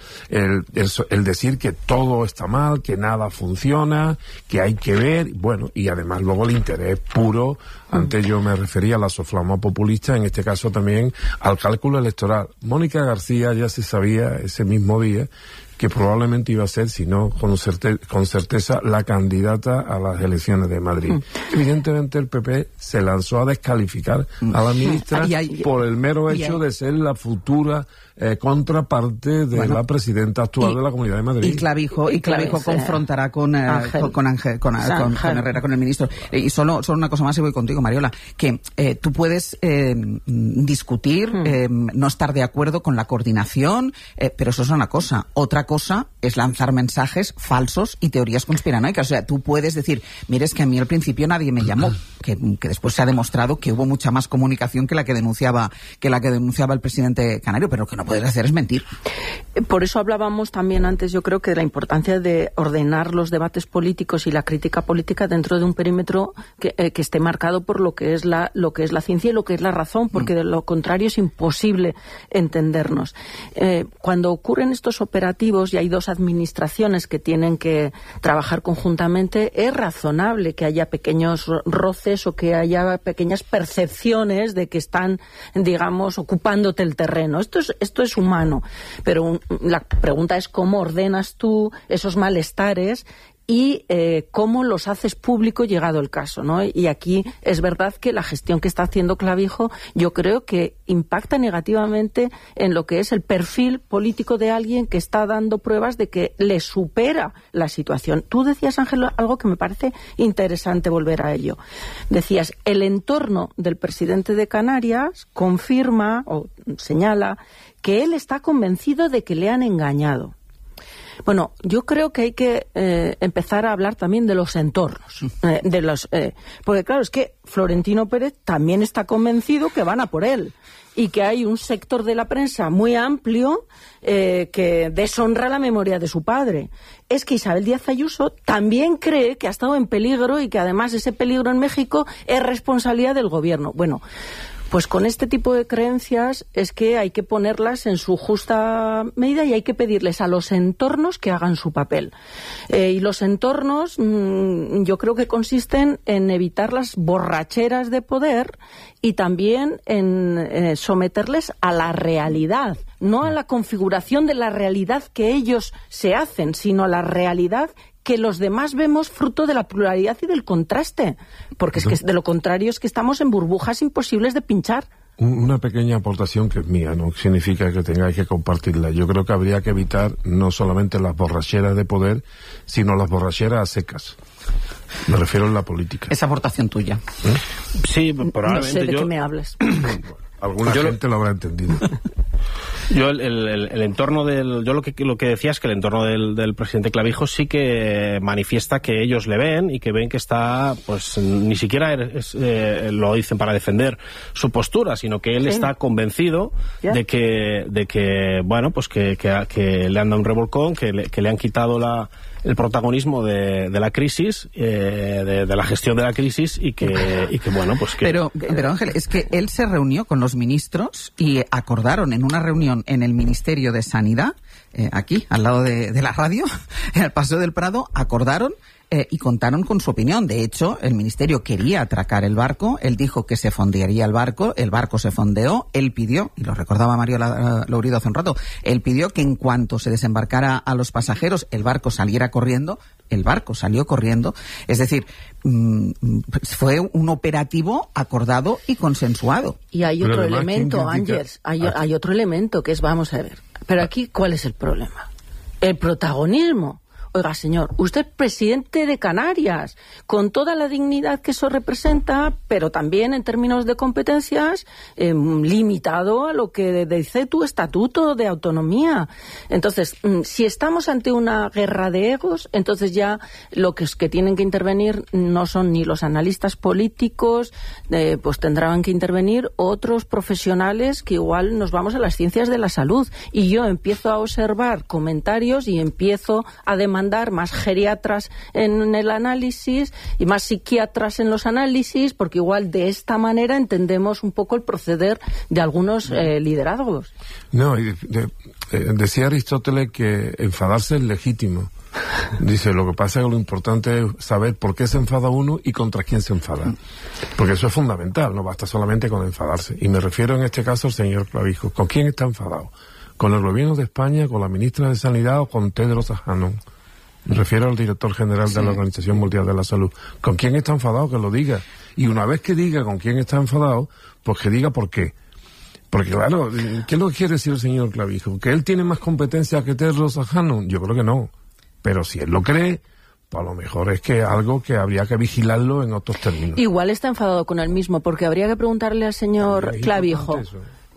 el decir que todo está mal, que nada funciona, que hay que ver, bueno, y además luego el interés puro. Antes yo me refería a la soflama populista, en este caso también al cálculo electoral. Mónica García ya se sabía ese mismo día que probablemente iba a ser, si no con certeza, la candidata a las elecciones de Madrid. Evidentemente el PP se lanzó a descalificar a la ministra por el mero hecho de ser la futura contraparte de la presidenta actual de la Comunidad de Madrid. Y Clavijo confrontará con Herrera, con el ministro. Y solo una cosa más y voy contigo, Mariola, que tú puedes discutir, no estar de acuerdo con la coordinación, pero eso es una cosa. Otra otra cosa es lanzar mensajes falsos y teorías conspiranoicas. O sea, tú puedes decir, mire, es que a mí al principio nadie me llamó, que después se ha demostrado que hubo mucha más comunicación que la que denunciaba el presidente canario, pero lo que no puedes hacer es mentir. Por eso hablábamos también antes, yo creo, que de la importancia de ordenar los debates políticos y la crítica política dentro de un perímetro que esté marcado por lo que es la ciencia y lo que es la razón, porque de lo contrario es imposible entendernos. Cuando ocurren estos operativos y hay dos administraciones que tienen que trabajar conjuntamente, es razonable que haya pequeños roces o que haya pequeñas percepciones de que están, digamos, ocupándote el terreno. Esto es humano, pero la pregunta es cómo ordenas tú esos malestares y cómo los haces público llegado el caso, ¿no? Y aquí es verdad que la gestión que está haciendo Clavijo, yo creo que impacta negativamente en lo que es el perfil político de alguien que está dando pruebas de que le supera la situación. Tú decías, Ángel, algo que me parece interesante volver a ello. Decías, el entorno del presidente de Canarias confirma o señala que él está convencido de que le han engañado. Bueno, yo creo que hay que empezar a hablar también de los entornos, porque claro, es que Florentino Pérez también está convencido que van a por él y que hay un sector de la prensa muy amplio que deshonra la memoria de su padre. Es que Isabel Díaz Ayuso también cree que ha estado en peligro y que además ese peligro en México es responsabilidad del gobierno. Bueno, pues con este tipo de creencias es que hay que ponerlas en su justa medida y hay que pedirles a los entornos que hagan su papel. Y los entornos yo creo que consisten en evitar las borracheras de poder y también en someterles a la realidad, no a la configuración de la realidad que ellos se hacen, sino a la realidad que los demás vemos fruto de la pluralidad y del contraste, porque es que de lo contrario es que estamos en burbujas imposibles de pinchar. Una pequeña aportación que es mía, no significa que tengáis que compartirla. Yo creo que habría que evitar no solamente las borracheras de poder, sino las borracheras a secas. Me refiero a la política. Esa aportación tuya. Sí, probablemente. No sé de qué me hables. Alguna gente lo habrá entendido. Yo el entorno yo lo que decía es que el entorno del presidente Clavijo sí que manifiesta que ellos le ven y que ven que está, pues ni siquiera lo dicen para defender su postura, sino que él está convencido de que bueno, pues que le han dado un revolcón, que le han quitado el protagonismo de la crisis, de la gestión de la crisis y que bueno, pues que... Pero Ángel, es que él se reunió con los ministros y acordaron en una reunión en el Ministerio de Sanidad, aquí, al lado de la radio, en el Paseo del Prado, acordaron y contaron con su opinión. De hecho, el ministerio quería atracar el barco, él dijo que se fondearía el barco se fondeó, él pidió, y lo recordaba Mario Lourido hace un rato, él pidió que en cuanto se desembarcara a los pasajeros, el barco saliera corriendo, el barco salió corriendo, es decir, fue un operativo acordado y consensuado. Y hay otro elemento, Ángels, hay otro elemento que es, vamos a ver, pero aquí, ¿cuál es el problema? El protagonismo. Oiga, señor, usted es presidente de Canarias, con toda la dignidad que eso representa, pero también en términos de competencias, limitado a lo que dice tu estatuto de autonomía. Entonces, si estamos ante una guerra de egos, entonces ya lo que tienen que intervenir no son ni los analistas políticos, pues tendrán que intervenir otros profesionales que igual nos vamos a las ciencias de la salud. Y yo empiezo a observar comentarios y empiezo a demandar más geriatras en el análisis y más psiquiatras en los análisis, porque igual de esta manera entendemos un poco el proceder de algunos liderazgos. No, decía Aristóteles que enfadarse es legítimo. Dice, lo que pasa es que lo importante es saber por qué se enfada uno y contra quién se enfada. Porque eso es fundamental, no basta solamente con enfadarse. Y me refiero en este caso al señor Clavijo. ¿Con quién está enfadado? ¿Con el gobierno de España, con la ministra de Sanidad o con Tedros Adhanom? Me refiero al director general de la Organización Mundial de la Salud. ¿Con quién está enfadado? Que lo diga. Y una vez que diga con quién está enfadado, pues que diga por qué. Porque claro, ¿qué es lo que quiere decir el señor Clavijo? ¿Que él tiene más competencia que Tedros Adhanom? Yo creo que no. Pero si él lo cree, pues a lo mejor es que algo que habría que vigilarlo en otros términos. Igual está enfadado con él mismo, porque habría que preguntarle al señor Clavijo.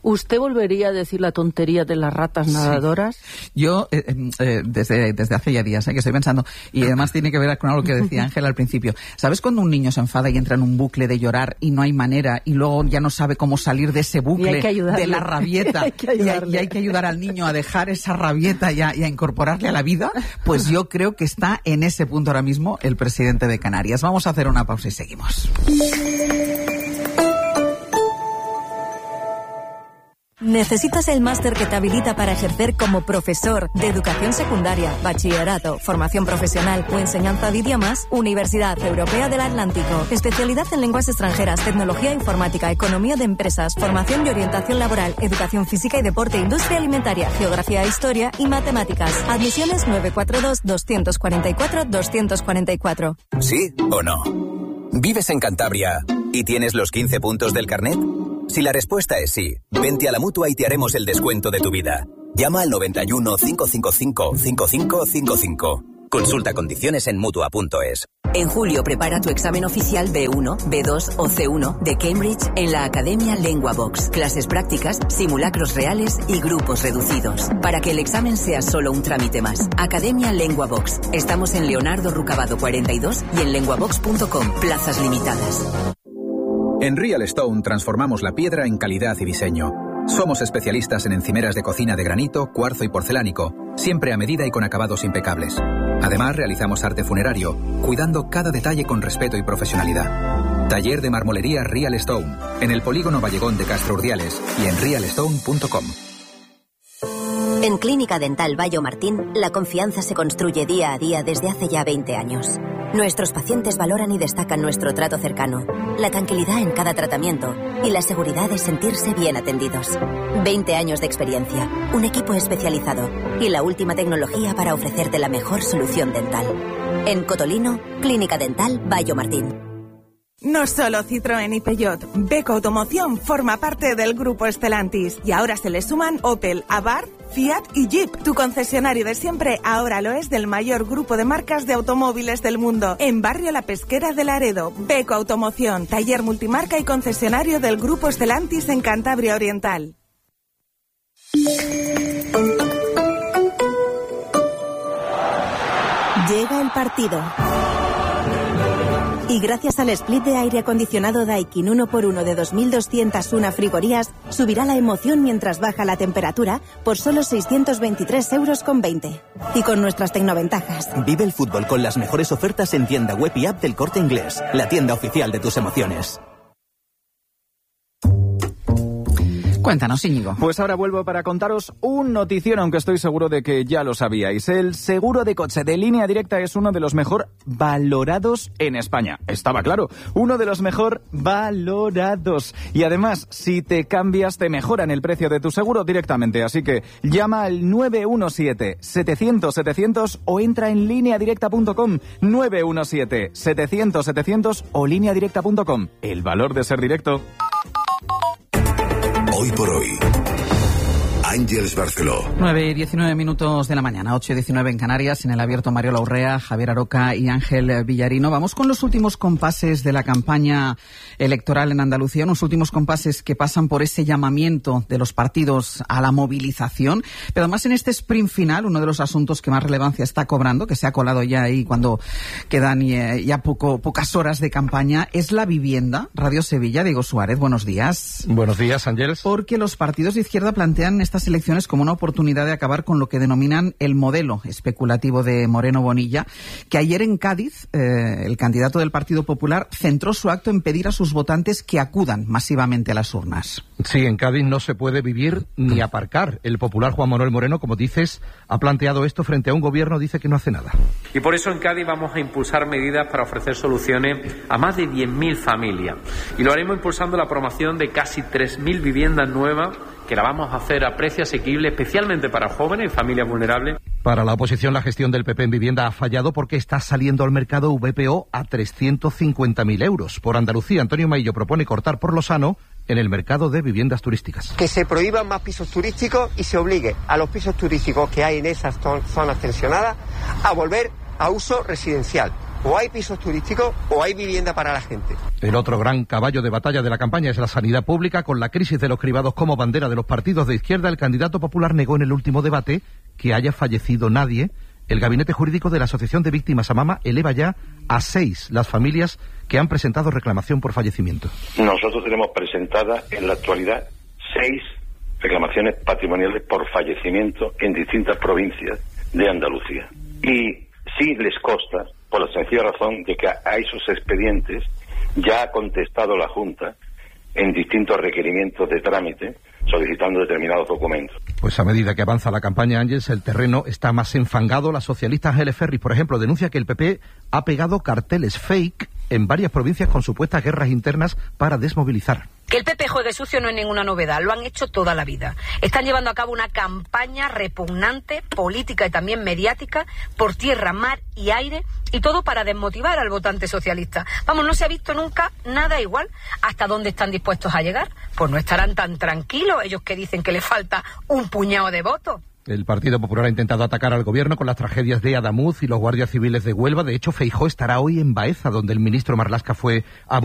¿Usted volvería a decir la tontería de las ratas nadadoras? Yo, desde hace ya días, que estoy pensando, y además tiene que ver con algo que decía Ángel al principio. ¿Sabes cuando un niño se enfada y entra en un bucle de llorar y no hay manera, y luego ya no sabe cómo salir de ese bucle, de la rabieta, y hay que ayudar al niño a dejar esa rabieta y a incorporarle a la vida? Pues yo creo que está en ese punto ahora mismo el presidente de Canarias. Vamos a hacer una pausa y seguimos. ¿Necesitas el máster que te habilita para ejercer como profesor de educación secundaria, bachillerato, formación profesional o enseñanza de idiomas? Universidad Europea del Atlántico. Especialidad en lenguas extranjeras, tecnología informática, economía de empresas, formación y orientación laboral, educación física y deporte, industria alimentaria, geografía e historia y matemáticas. Admisiones 942-244-244. ¿Sí o no? ¿Vives en Cantabria y tienes los 15 puntos del carnet? Si la respuesta es sí, vente a la Mutua y te haremos el descuento de tu vida. Llama al 91 555 5555. Consulta condiciones en Mutua.es. En julio prepara tu examen oficial B1, B2 o C1 de Cambridge en la Academia LenguaVox. Clases prácticas, simulacros reales y grupos reducidos. Para que el examen sea solo un trámite más. Academia LenguaVox. Estamos en Leonardo Rucabado 42 y en lenguavox.com. Plazas limitadas. En Real Stone transformamos la piedra en calidad y diseño. Somos especialistas en encimeras de cocina de granito, cuarzo y porcelánico, siempre a medida y con acabados impecables. Además, realizamos arte funerario, cuidando cada detalle con respeto y profesionalidad. Taller de marmolería Real Stone, en el Polígono Vallegón de Castro Urdiales y en realstone.com. En Clínica Dental Bayo Martín, la confianza se construye día a día desde hace ya 20 años. Nuestros pacientes valoran y destacan nuestro trato cercano, la tranquilidad en cada tratamiento y la seguridad de sentirse bien atendidos. 20 años de experiencia, un equipo especializado y la última tecnología para ofrecerte la mejor solución dental. En Cotolino, Clínica Dental Bayo Martín. No solo Citroën y Peugeot, Beko Automoción forma parte del grupo Stellantis y ahora se le suman Opel, Abarth, Fiat y Jeep. Tu concesionario de siempre ahora lo es del mayor grupo de marcas de automóviles del mundo. En Barrio La Pesquera de Laredo, Beko Automoción, taller multimarca y concesionario del grupo Stellantis en Cantabria Oriental. Llega el partido. Y gracias al split de aire acondicionado Daikin 1x1 de 2.201 frigorías, subirá la emoción mientras baja la temperatura por solo 623,20 €. Y con nuestras tecnoventajas. Vive el fútbol con las mejores ofertas en tienda web y app del Corte Inglés, la tienda oficial de tus emociones. Cuéntanos, Íñigo. Pues ahora vuelvo para contaros un notición, aunque estoy seguro de que ya lo sabíais. El seguro de coche de Línea Directa es uno de los mejor valorados en España. Estaba claro, uno de los mejor valorados. Y además, si te cambias, te mejoran el precio de tu seguro directamente. Así que llama al 917-700-700 o entra en lineadirecta.com. 917-700-700 o lineadirecta.com. El valor de ser directo. Hoy por hoy, Ángeles Barceló. 9:19 de la mañana, 8:19 en Canarias, en el abierto Mario Laurrea, Javier Aroca y Ángel Villarino. Vamos con los últimos compases de la campaña electoral en Andalucía, unos últimos compases que pasan por ese llamamiento de los partidos a la movilización. Pero además en este sprint final, uno de los asuntos que más relevancia está cobrando, que se ha colado ya ahí cuando quedan ya pocas horas de campaña, es la vivienda. Radio Sevilla, Diego Suárez, buenos días. Buenos días, Ángeles. Porque los partidos de izquierda plantean estas elecciones como una oportunidad de acabar con lo que denominan el modelo especulativo de Moreno Bonilla, que ayer en Cádiz, el candidato del Partido Popular centró su acto en pedir a sus votantes que acudan masivamente a las urnas. Sí, en Cádiz no se puede vivir ni aparcar. El popular Juan Manuel Moreno, como dices, ha planteado esto frente a un gobierno, dice que no hace nada. Y por eso en Cádiz vamos a impulsar medidas para ofrecer soluciones a más de 10.000 familias. Y lo haremos impulsando la promoción de casi 3.000 viviendas nuevas, que la vamos a hacer a precio asequible, especialmente para jóvenes y familias vulnerables. Para la oposición, la gestión del PP en vivienda ha fallado porque está saliendo al mercado VPO a 350.000 €. Por Andalucía, Antonio Maillo propone cortar por lo sano en el mercado de viviendas turísticas. Que se prohíban más pisos turísticos y se obligue a los pisos turísticos que hay en esas zonas tensionadas a volver a uso residencial. o hay pisos turísticos o hay vivienda para la gente. El otro gran caballo de batalla de la campaña es la sanidad pública. Con la crisis de los cribados como bandera de los partidos de izquierda, el candidato popular negó en el último debate que haya fallecido nadie. El gabinete jurídico de la Asociación de Víctimas AMAMA eleva ya a 6 las familias que han presentado reclamación por fallecimiento. Nosotros tenemos presentadas en la actualidad 6 reclamaciones patrimoniales por fallecimiento en distintas provincias de Andalucía. Y sí les consta, por la sencilla razón de que a esos expedientes ya ha contestado la Junta en distintos requerimientos de trámite solicitando determinados documentos. Pues a medida que avanza la campaña, Ángeles, el terreno está más enfangado. La socialista Ángeles Ferris, por ejemplo, denuncia que el PP ha pegado carteles fake en varias provincias con supuestas guerras internas para desmovilizar. Que el PP juegue sucio no es ninguna novedad, lo han hecho toda la vida. Están llevando a cabo una campaña repugnante, política y también mediática, por tierra, mar y aire, y todo para desmotivar al votante socialista. Vamos, no se ha visto nunca nada igual. ¿Hasta dónde están dispuestos a llegar? Pues no estarán tan tranquilos ellos que dicen que les falta un puñado de votos. El Partido Popular ha intentado atacar al gobierno con las tragedias de Adamuz y los guardias civiles de Huelva. De hecho, Feijóo estará hoy en Baeza, donde el ministro Marlaska fue abusado.